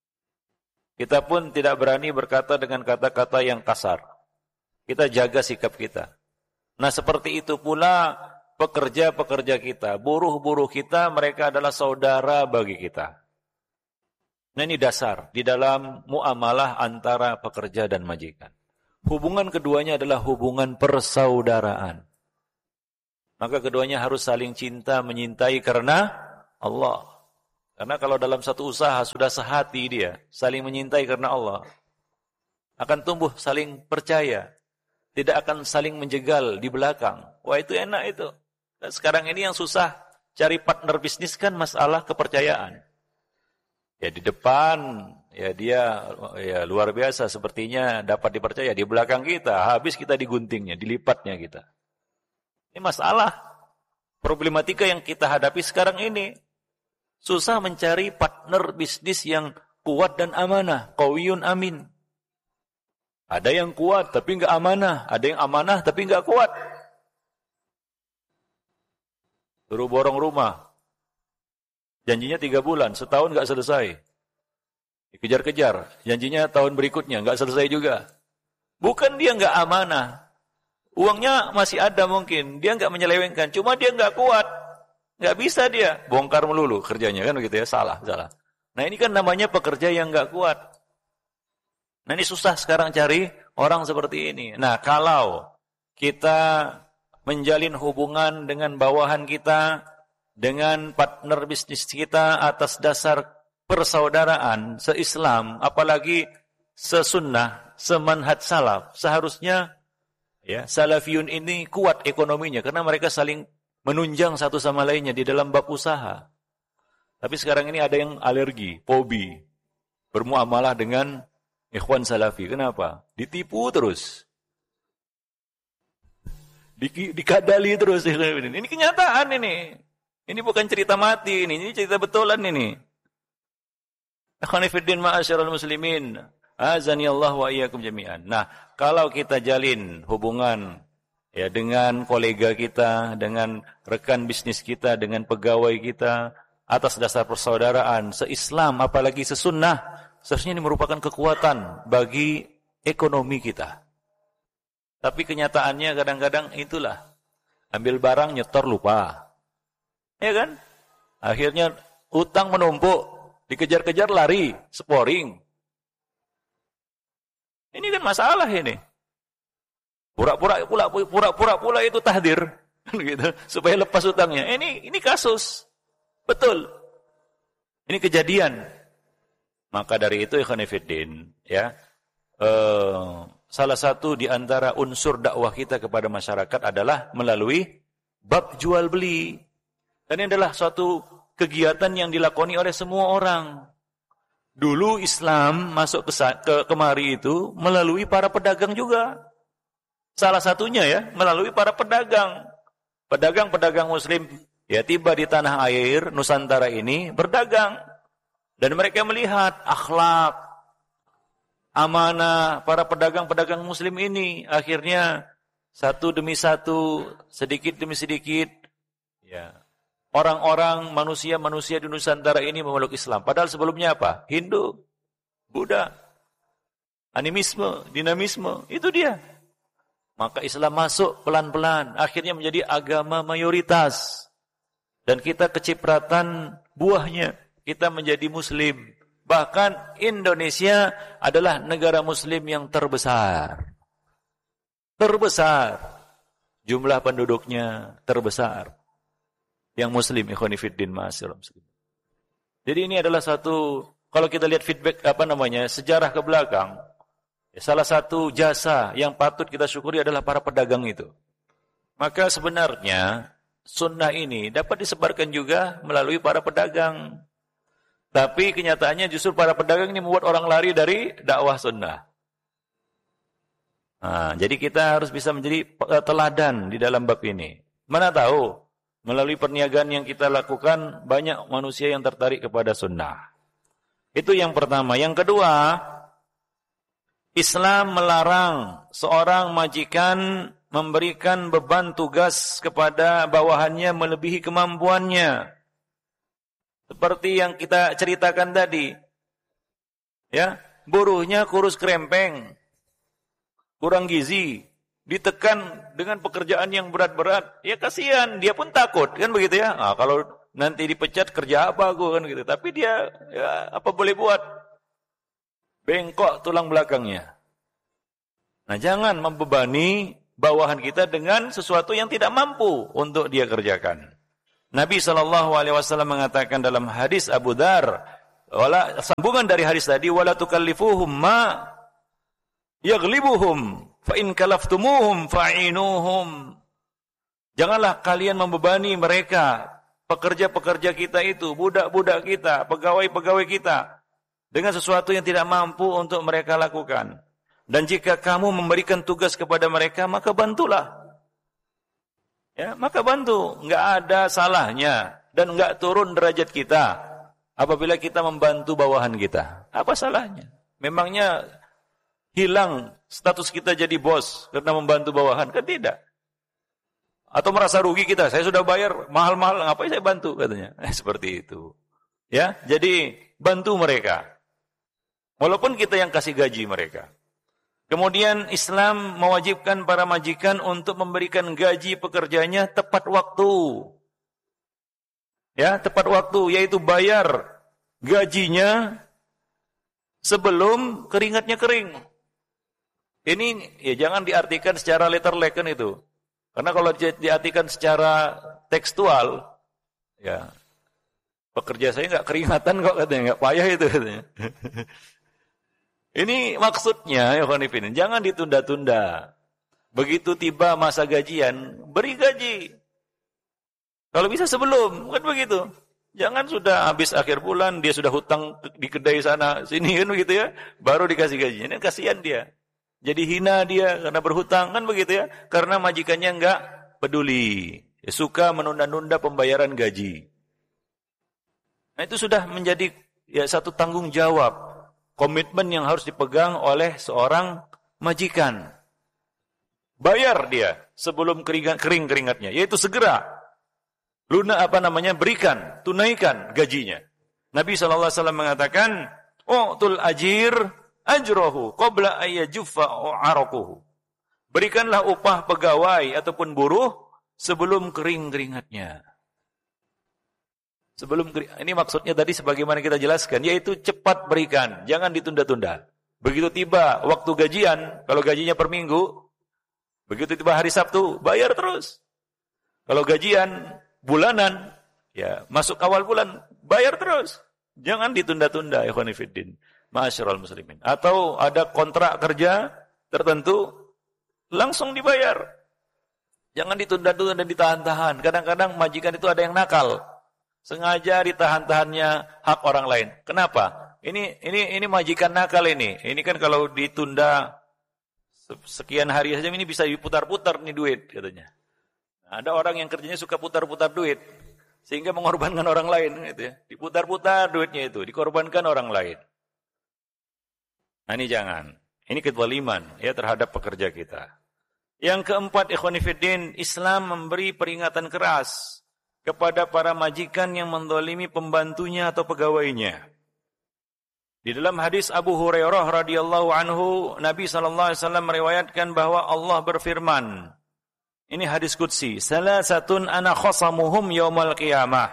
Kita pun tidak berani berkata dengan kata-kata yang kasar. Kita jaga sikap kita. Nah seperti itu pula pekerja-pekerja kita, buruh-buruh kita, mereka adalah saudara bagi kita. Nah ini dasar di dalam muamalah antara pekerja dan majikan. Hubungan keduanya adalah hubungan persaudaraan. Maka keduanya harus saling cinta, menyintai karena Allah. Karena kalau dalam satu usaha sudah sehati dia, saling menyintai karena Allah, akan tumbuh saling percaya, tidak akan saling menjegal di belakang. Wah, itu enak itu. Dan sekarang ini yang susah cari partner bisnis kan masalah kepercayaan. Ya di depan, ya dia ya luar biasa sepertinya dapat dipercaya. Di belakang kita, habis kita diguntingnya, dilipatnya kita. Ini masalah. Problematika yang kita hadapi sekarang ini. Susah mencari partner bisnis yang kuat dan amanah. Qawiyun amin. Ada yang kuat tapi enggak amanah. Ada yang amanah tapi enggak kuat. Suruh borong rumah. Janjinya 3 bulan, setahun enggak selesai. Dikejar-kejar. Janjinya tahun berikutnya enggak selesai juga. Bukan dia enggak amanah. Uangnya masih ada mungkin. Dia enggak menyelewengkan. Cuma dia enggak kuat. Enggak bisa dia. Bongkar melulu kerjanya kan begitu ya. Salah. Nah ini kan namanya pekerja yang enggak kuat. Nah ini susah sekarang cari orang seperti ini. Nah kalau kita menjalin hubungan dengan bawahan kita, dengan partner bisnis kita atas dasar persaudaraan, se-Islam, apalagi se-sunnah, semanhaj salaf, seharusnya ya, salafiyun ini kuat ekonominya karena mereka saling menunjang satu sama lainnya di dalam bab usaha. Tapi sekarang ini ada yang alergi, fobi, bermuamalah dengan ikhwan salafi. Kenapa? Ditipu terus. Dikadali terus. Ini kenyataan ini. Ini bukan cerita mati ini cerita betulan ini. Akhwani fiddin ma'asyiral muslimin. Azani Allah wa iyyakum jami'an. Nah, kalau kita jalin hubungan ya dengan kolega kita, dengan rekan bisnis kita, dengan pegawai kita atas dasar persaudaraan, se-Islam apalagi se-sunnah, seharusnya ini merupakan kekuatan bagi ekonomi kita. Tapi kenyataannya kadang-kadang itulah. Ambil barang nyetor lupa. Ya kan? Akhirnya utang menumpuk, dikejar-kejar lari, sporing. Ini kan masalah ini. Pura-pura pula itu tahdir, gitu, supaya lepas utangnya. Ini kasus. Betul. Ini kejadian. Maka dari itu ikhwan fillah, ya. Salah satu di antara unsur dakwah kita kepada masyarakat adalah melalui bab jual beli. Dan ini adalah suatu kegiatan yang dilakoni oleh semua orang. Dulu Islam masuk ke kemari itu melalui para pedagang juga. Salah satunya ya, melalui para pedagang. Pedagang-pedagang muslim ya tiba di tanah air Nusantara ini berdagang. Dan mereka melihat akhlak, amanah para pedagang-pedagang muslim ini. Akhirnya satu demi satu, sedikit demi sedikit, ya, orang-orang, manusia-manusia di Nusantara ini memeluk Islam. Padahal sebelumnya apa? Hindu, Buddha, animisme, dinamisme, itu dia. Maka Islam masuk pelan-pelan, akhirnya menjadi agama mayoritas. Dan kita kecipratan buahnya, kita menjadi muslim. Bahkan Indonesia adalah negara muslim yang terbesar. Terbesar. Jumlah penduduknya terbesar. Yang muslim, ikhwani fiddin ma'asyiral muslimin. Jadi ini adalah satu, kalau kita lihat feedback sejarah ke belakang, ya, salah satu jasa yang patut kita syukuri adalah para pedagang itu. Maka sebenarnya sunnah ini dapat disebarkan juga melalui para pedagang. Tapi kenyataannya justru para pedagang ini membuat orang lari dari dakwah sunnah. Nah, jadi kita harus bisa menjadi teladan di dalam bab ini. Mana tahu melalui perniagaan yang kita lakukan banyak manusia yang tertarik kepada sunnah. Itu yang pertama. Yang kedua, Islam melarang seorang majikan memberikan beban tugas kepada bawahannya melebihi kemampuannya. Seperti yang kita ceritakan tadi. Ya, buruhnya kurus krempeng, kurang gizi, ditekan dengan pekerjaan yang berat-berat. Ya kasihan, dia pun takut, kan begitu ya. Nah, kalau nanti dipecat kerja apa aku kan gitu. Tapi dia ya apa boleh buat? Bengkok tulang belakangnya. Nah, jangan membebani bawahan kita dengan sesuatu yang tidak mampu untuk dia kerjakan. Nabi SAW mengatakan dalam hadis Abu Dzar, sambungan dari hadis tadi, wala tukallifuhum ma yaghlibuhum fa in kalaftumuhum fa'inuhum. Janganlah kalian membebani mereka, pekerja-pekerja kita itu, budak-budak kita, pegawai-pegawai kita, dengan sesuatu yang tidak mampu untuk mereka lakukan. Dan jika kamu memberikan tugas kepada mereka, maka bantulah. Ya, maka bantu. Enggak ada salahnya dan enggak turun derajat kita apabila kita membantu bawahan kita. Apa salahnya? Memangnya hilang status kita jadi bos karena membantu bawahan? Kan tidak. Atau merasa rugi kita, saya sudah bayar mahal-mahal, ngapain saya bantu katanya. Seperti itu. Ya, jadi bantu mereka. Walaupun kita yang kasih gaji mereka. Kemudian Islam mewajibkan para majikan untuk memberikan gaji pekerjanya tepat waktu. Ya, tepat waktu, yaitu bayar gajinya sebelum keringatnya kering. Ini ya jangan diartikan secara letterlek kan itu. Karena kalau diartikan secara tekstual, ya pekerja saya nggak keringatan kok katanya, nggak payah itu katanya. Ini maksudnya, ya khonifin, jangan ditunda-tunda. Begitu tiba masa gajian, beri gaji. Kalau bisa sebelum, kan begitu. Jangan sudah habis akhir bulan, dia sudah hutang di kedai sana, sini kan begitu ya, baru dikasih gaji. Ini kasihan dia. Jadi hina dia karena berhutang, kan begitu ya. Karena majikannya enggak peduli. Ya, suka menunda-nunda pembayaran gaji. Nah itu sudah menjadi ya satu tanggung jawab. Komitmen yang harus dipegang oleh seorang majikan. Bayar dia sebelum kering keringatnya, yaitu segera. Berikan, tunaikan gajinya. Nabi SAW mengatakan, "U'tul ajir ajrohu qabla ayyajuffa araquhu." Berikanlah upah pegawai ataupun buruh sebelum kering keringatnya. Ini maksudnya tadi sebagaimana kita jelaskan, yaitu cepat berikan, jangan ditunda-tunda. Begitu tiba waktu gajian, kalau gajinya per minggu, begitu tiba hari Sabtu, bayar terus. Kalau gajian bulanan, ya masuk awal bulan, bayar terus. Jangan ditunda-tunda, ikhwan fillah, ma'asyiral muslimin. Atau ada kontrak kerja tertentu, langsung dibayar. Jangan ditunda-tunda dan ditahan-tahan. Kadang-kadang majikan itu ada yang nakal. Sengaja ditahan-tahannya hak orang lain. Kenapa? Ini majikan nakal ini. Ini kan kalau ditunda sekian hari saja ini bisa diputar-putar nih duit katanya. Nah, ada orang yang kerjanya suka putar-putar duit sehingga mengorbankan orang lain gitu ya. Diputar-putar duitnya itu, dikorbankan orang lain. Nah, ini jangan. Ini kezaliman ya terhadap pekerja kita. Yang keempat, ikhwan fillah, Islam memberi peringatan keras kepada para majikan yang mendolimi pembantunya atau pegawainya. Di dalam hadis Abu Hurairah radhiyallahu anhu, Nabi SAW meriwayatkan bahwa Allah berfirman, ini hadis qudsi, salasatun ana khasamuhum yaumal qiyamah.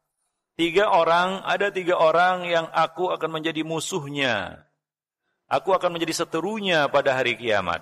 Ada tiga orang yang aku akan menjadi musuhnya. Aku akan menjadi seterunya pada hari kiamat.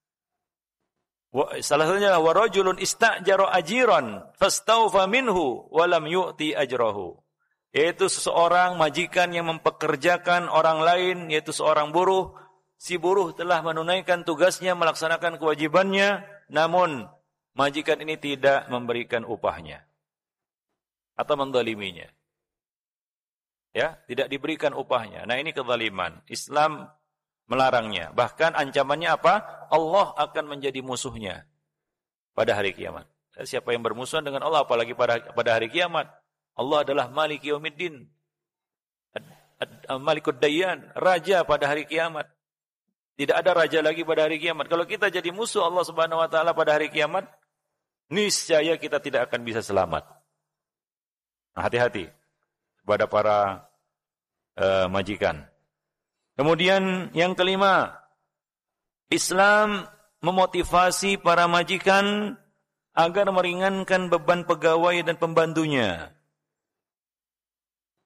Salah satunya wa rajulun istajara ajiran fastawfa minhu wa lam yu'ti ajrahu. Yaitu seseorang majikan yang mempekerjakan orang lain, yaitu seorang buruh. Si buruh telah menunaikan tugasnya, melaksanakan kewajibannya, namun majikan ini tidak memberikan upahnya atau mendoliminya. Ya, tidak diberikan upahnya. Nah, ini kezaliman. Islam melarangnya. Bahkan ancamannya apa? Allah akan menjadi musuhnya pada hari kiamat. Siapa yang bermusuhan dengan Allah apalagi pada hari kiamat? Allah adalah Malik Yaumiddin, Malikud Dayyan, raja pada hari kiamat. Tidak ada raja lagi pada hari kiamat. Kalau kita jadi musuh Allah Subhanahu wa taala pada hari kiamat, niscaya kita tidak akan bisa selamat. Nah, hati-hati kepada para majikan. Kemudian yang kelima, Islam memotivasi para majikan agar meringankan beban pegawai dan pembantunya.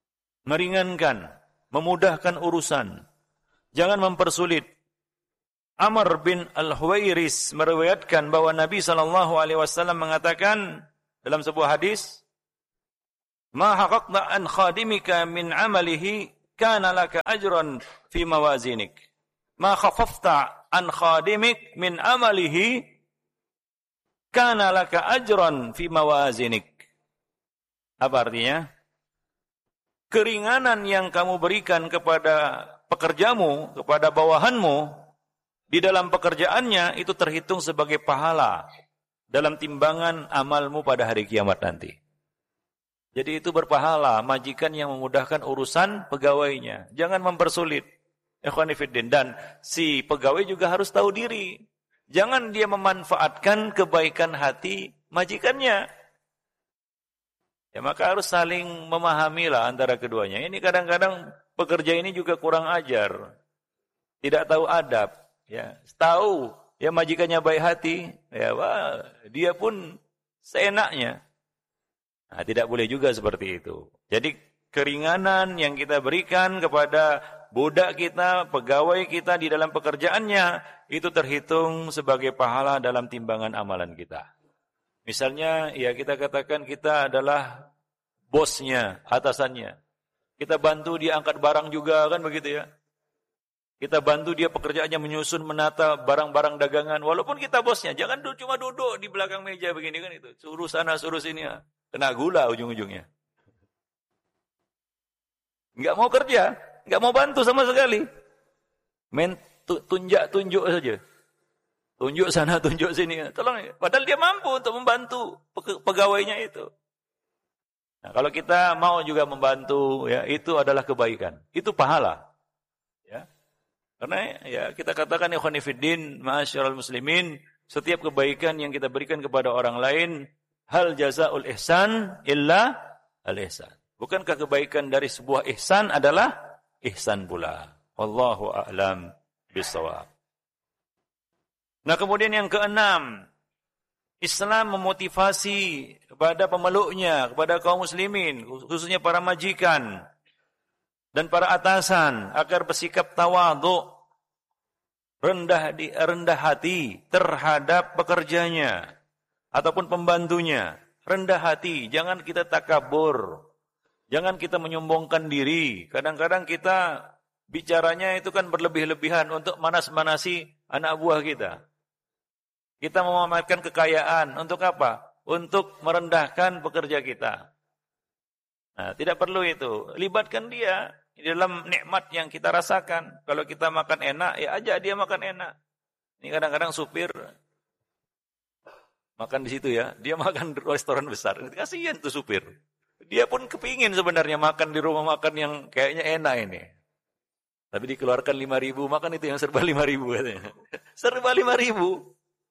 Meringankan, memudahkan urusan. Jangan mempersulit. Amr bin Al-Huwairis meriwayatkan bahwa Nabi SAW mengatakan dalam sebuah hadis, "Ma haqqaqna an khadimika min amalihi kana laka ajran fi mawazinik. Ma khaffafta an khadimik min amalihi kana laka ajran fi mawazinik." Apa artinya? Keringanan yang kamu berikan kepada pekerjamu, kepada bawahanmu di dalam pekerjaannya itu terhitung sebagai pahala dalam timbangan amalmu pada hari kiamat nanti. Jadi itu berpahala majikan yang memudahkan urusan pegawainya. Jangan mempersulit. Ikhwani fiddin, dan si pegawai juga harus tahu diri. Jangan dia memanfaatkan kebaikan hati majikannya. Ya, maka harus saling memahamilah antara keduanya. Ini kadang-kadang pekerja ini juga kurang ajar. Tidak tahu adab. Ya, tahu ya majikannya baik hati, ya wah, dia pun seenaknya. Nah, tidak boleh juga seperti itu. Jadi keringanan yang kita berikan kepada budak kita, pegawai kita di dalam pekerjaannya, itu terhitung sebagai pahala dalam timbangan amalan kita. Misalnya, ya kita katakan kita adalah bosnya, atasannya. Kita bantu dia angkat barang juga, kan begitu ya. Kita bantu dia pekerjaannya menyusun, menata barang-barang dagangan. Walaupun kita bosnya, jangan cuma duduk di belakang meja begini kan itu. Suruh sana, suruh sini. Ya. Kena gula ujung-ujungnya. Enggak mau kerja, enggak mau bantu sama sekali. Tunjuk saja. Tunjuk sana, tunjuk sini. Tolong, padahal dia mampu untuk membantu pegawainya itu. Nah, kalau kita mau juga membantu, ya itu adalah kebaikan. Itu pahala. Ya. Karena ya kita katakan ikhwani fiddin, ma'asyiral muslimin, setiap kebaikan yang kita berikan kepada orang lain, hal jazaul ihsan illa al ihsan. Bukankah kebaikan dari sebuah ihsan adalah ihsan pula? Wallahu a'lam bishawab. Nah, kemudian yang keenam, Islam memotivasi kepada pemeluknya, kepada kaum muslimin, khususnya para majikan dan para atasan agar bersikap tawadhu, rendah hati terhadap pekerjanya ataupun pembantunya. Rendah hati, jangan kita takabur. Jangan kita menyombongkan diri. Kadang-kadang kita bicaranya itu kan berlebih-lebihan untuk manas-manasi anak buah kita. Kita memamerkan kekayaan untuk apa? Untuk merendahkan pekerja kita. Nah, tidak perlu itu. Libatkan dia di dalam nikmat yang kita rasakan. Kalau kita makan enak, ya ajak dia makan enak. Ini kadang-kadang supir makan di situ ya. Dia makan di restoran besar. Kasihan tuh supir. Dia pun kepingin sebenarnya makan di rumah makan yang kayaknya enak ini. Tapi dikeluarkan 5.000, makan itu yang serba 5.000 katanya. Serba 5.000.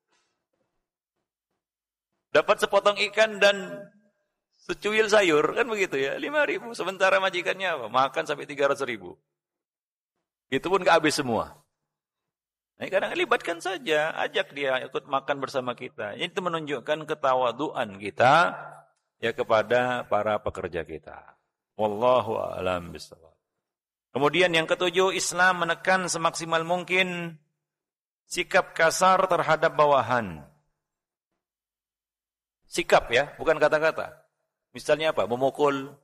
Dapat sepotong ikan dan secuil sayur, kan begitu ya, 5.000. Sementara majikannya apa? Makan sampai 300.000. Itu pun gak habis semua. Nah, kadang libatkan saja, ajak dia ikut makan bersama kita. Itu menunjukkan ketawaduan kita ya kepada para pekerja kita. Wallahu a'lam bishawab. Kemudian yang ketujuh, Islam menekan semaksimal mungkin sikap kasar terhadap bawahan. Sikap ya, bukan kata-kata. Misalnya apa? Memukul.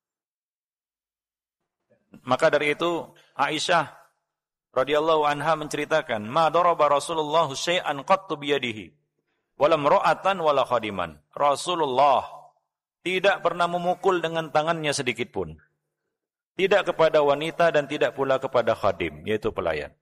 Maka dari itu Aisyah radhiyallahu anha menceritakan, "Ma daraba Rasulullah syai'an qattu biyadihi, wala imra'atan wala khadiman." Rasulullah tidak pernah memukul dengan tangannya sedikit pun. Tidak kepada wanita dan tidak pula kepada khadim, yaitu pelayan.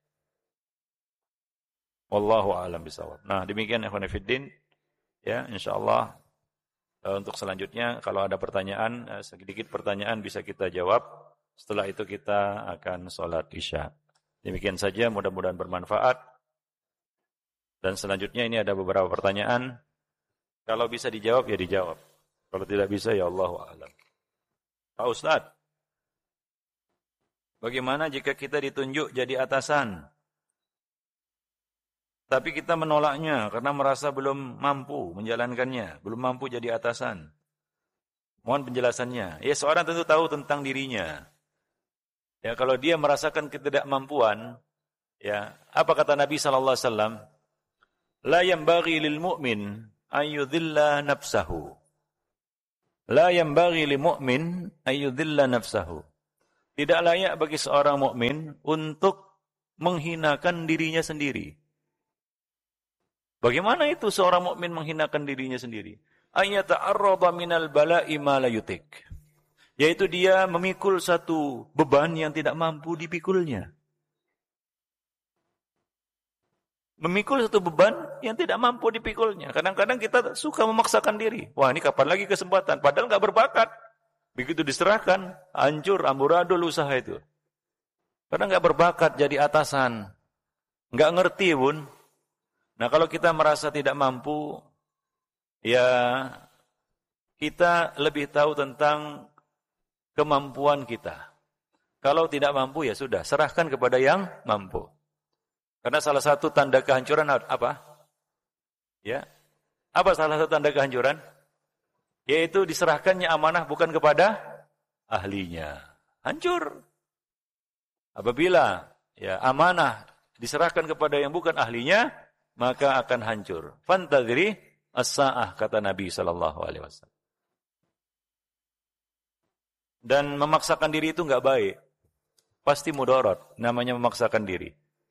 Wallahu a'lam bishawab. Nah, demikian ikhwan fillah. Ya, insyaallah untuk selanjutnya kalau ada pertanyaan, sedikit pertanyaan bisa kita jawab. Setelah itu kita akan sholat Isya. Demikian saja, mudah-mudahan bermanfaat. Dan selanjutnya ini ada beberapa pertanyaan. Kalau bisa dijawab, ya dijawab. Kalau tidak bisa, ya Allahu a'lam. Pak Ustadz, bagaimana jika kita ditunjuk jadi atasan? Tapi kita menolaknya karena merasa belum mampu menjalankannya, belum mampu jadi atasan. Mohon penjelasannya. Ya, seorang tentu tahu tentang dirinya. Ya, kalau dia merasakan ketidakmampuan, Ya, apa kata Nabi sallallahu alaihi wasallam? La yanbaghi lil mu'min an yudhilla nafsahu. La yanbaghi lil mu'min an yudhilla nafsahu. Tidak layak bagi seorang mukmin untuk menghinakan dirinya sendiri. Bagaimana itu seorang mukmin menghinakan dirinya sendiri? Ayata'arrada minal bala'i ma la yutik. Yaitu dia memikul satu beban yang tidak mampu dipikulnya. Memikul satu beban yang tidak mampu dipikulnya. Kadang-kadang kita suka memaksakan diri. Wah, ini kapan lagi kesempatan? Padahal nggak berbakat. Begitu diserahkan, hancur, amburadul usaha itu. Karena nggak berbakat jadi atasan. Nggak ngerti pun. Nah, kalau kita merasa tidak mampu, ya kita lebih tahu tentang kemampuan kita. Kalau tidak mampu, ya sudah, serahkan kepada yang mampu. Karena salah satu tanda kehancuran apa? Ya. Apa salah satu tanda kehancuran? Yaitu diserahkannya amanah bukan kepada ahlinya. Hancur. Apabila ya amanah diserahkan kepada yang bukan ahlinya, maka akan hancur. Fantadhiri as-sa'ah, kata Nabi sallallahu alaihi wasallam. Dan memaksakan diri itu enggak baik. Pasti mudarat, namanya memaksakan diri.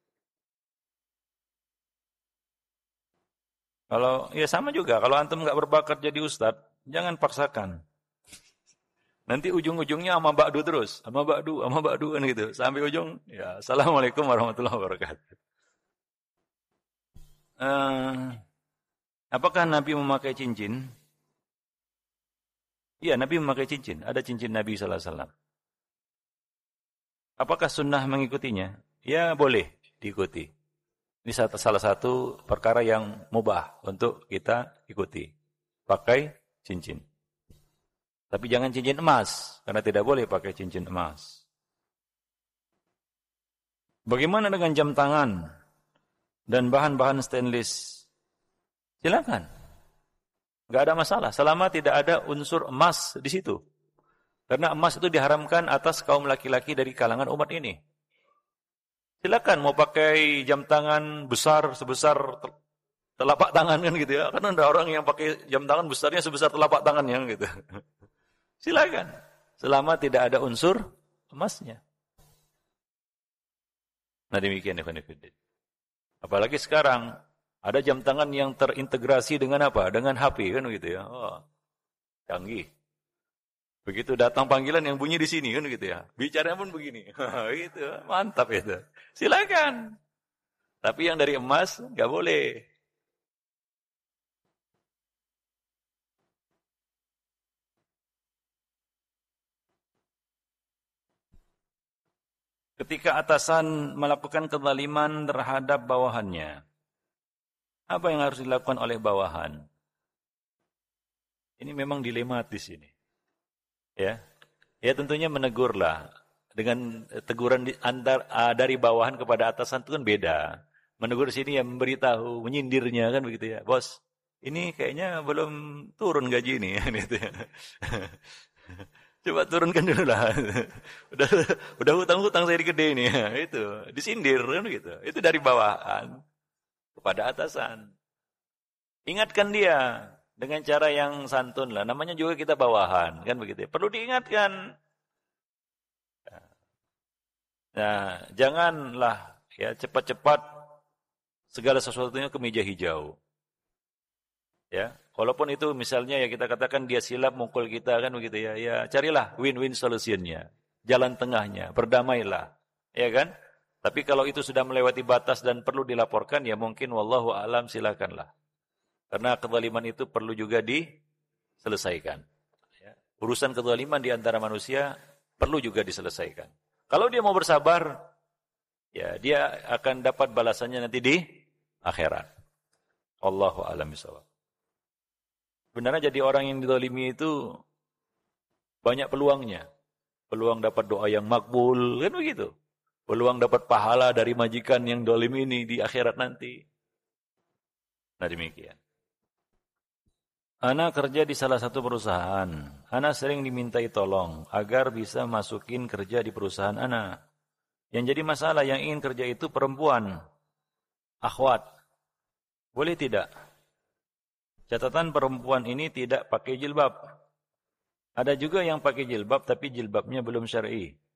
Kalau ya sama juga, kalau antum enggak berbakat jadi ustadz, jangan paksakan. Nanti ujung-ujungnya sama ba'du terus, sama ba'du kan gitu. Sampai ujung, ya assalamualaikum warahmatullahi wabarakatuh. Apakah Nabi memakai cincin? Iya, Nabi memakai cincin. Ada cincin Nabi sallallahu alaihi wasallam. Apakah sunnah mengikutinya? Ya, boleh diikuti. Ini salah satu perkara yang mubah untuk kita ikuti. Pakai cincin. Tapi jangan cincin emas, karena tidak boleh pakai cincin emas. Bagaimana dengan jam tangan dan bahan-bahan stainless? Silakan. Enggak ada masalah, selama tidak ada unsur emas di situ. Karena emas itu diharamkan atas kaum laki-laki dari kalangan umat ini. Silakan mau pakai jam tangan besar sebesar telapak tangan kan gitu ya. Karena ada orang yang pakai jam tangan besarnya sebesar telapak tangannya gitu. Silakan. Selama tidak ada unsur emasnya. Nah demikian ya. Apalagi sekarang ada jam tangan yang terintegrasi dengan apa? Dengan HP kan gitu ya. Oh, canggih. Begitu datang panggilan yang bunyi di sini kan gitu ya. Bicaranya pun begini. Gitu, mantap itu. Silakan. Tapi yang dari emas enggak boleh. Ketika atasan melakukan kezaliman terhadap bawahannya, apa yang harus dilakukan oleh bawahan? Ini memang dilematis ini. Ya, ya tentunya menegurlah. Dengan teguran dari bawahan kepada atasan itu kan beda. Menegur di sini ya memberitahu, menyindirnya kan begitu ya. Bos, ini kayaknya belum turun gaji ini gitu ya. Coba turunkan dulu lah. Udah hutang-hutang saya gede ini ya. Itu disindir kan gitu. Itu dari bawahan kepada atasan. Ingatkan dia dengan cara yang santun lah. Namanya juga kita bawahan, kan begitu. Perlu diingatkan. Nah, janganlah ya cepat-cepat segala sesuatunya ke meja hijau. Ya, walaupun itu misalnya ya kita katakan dia silap mukul kita kan begitu ya. Ya, carilah win-win solutionnya, jalan tengahnya, berdamailah. Ya kan? Tapi kalau itu sudah melewati batas dan perlu dilaporkan ya mungkin wallahu a'lam silakanlah. Karena kezaliman itu perlu juga diselesaikan. Ya. Urusan kezaliman di antara manusia perlu juga diselesaikan. Kalau dia mau bersabar, ya dia akan dapat balasannya nanti di akhirat. Allahu a'lam bishawab. Sebenarnya jadi orang yang dizalimi itu banyak peluangnya. Peluang dapat doa yang makbul, kan begitu. Peluang dapat pahala dari majikan yang zalim ini di akhirat nanti. Nah demikian. Ana kerja di salah satu perusahaan. Ana sering dimintai tolong agar bisa masukin kerja di perusahaan ana. Yang jadi masalah yang ingin kerja itu perempuan, akhwat. Boleh tidak? Catatan perempuan ini tidak pakai jilbab. Ada juga yang pakai jilbab tapi jilbabnya belum syar'i.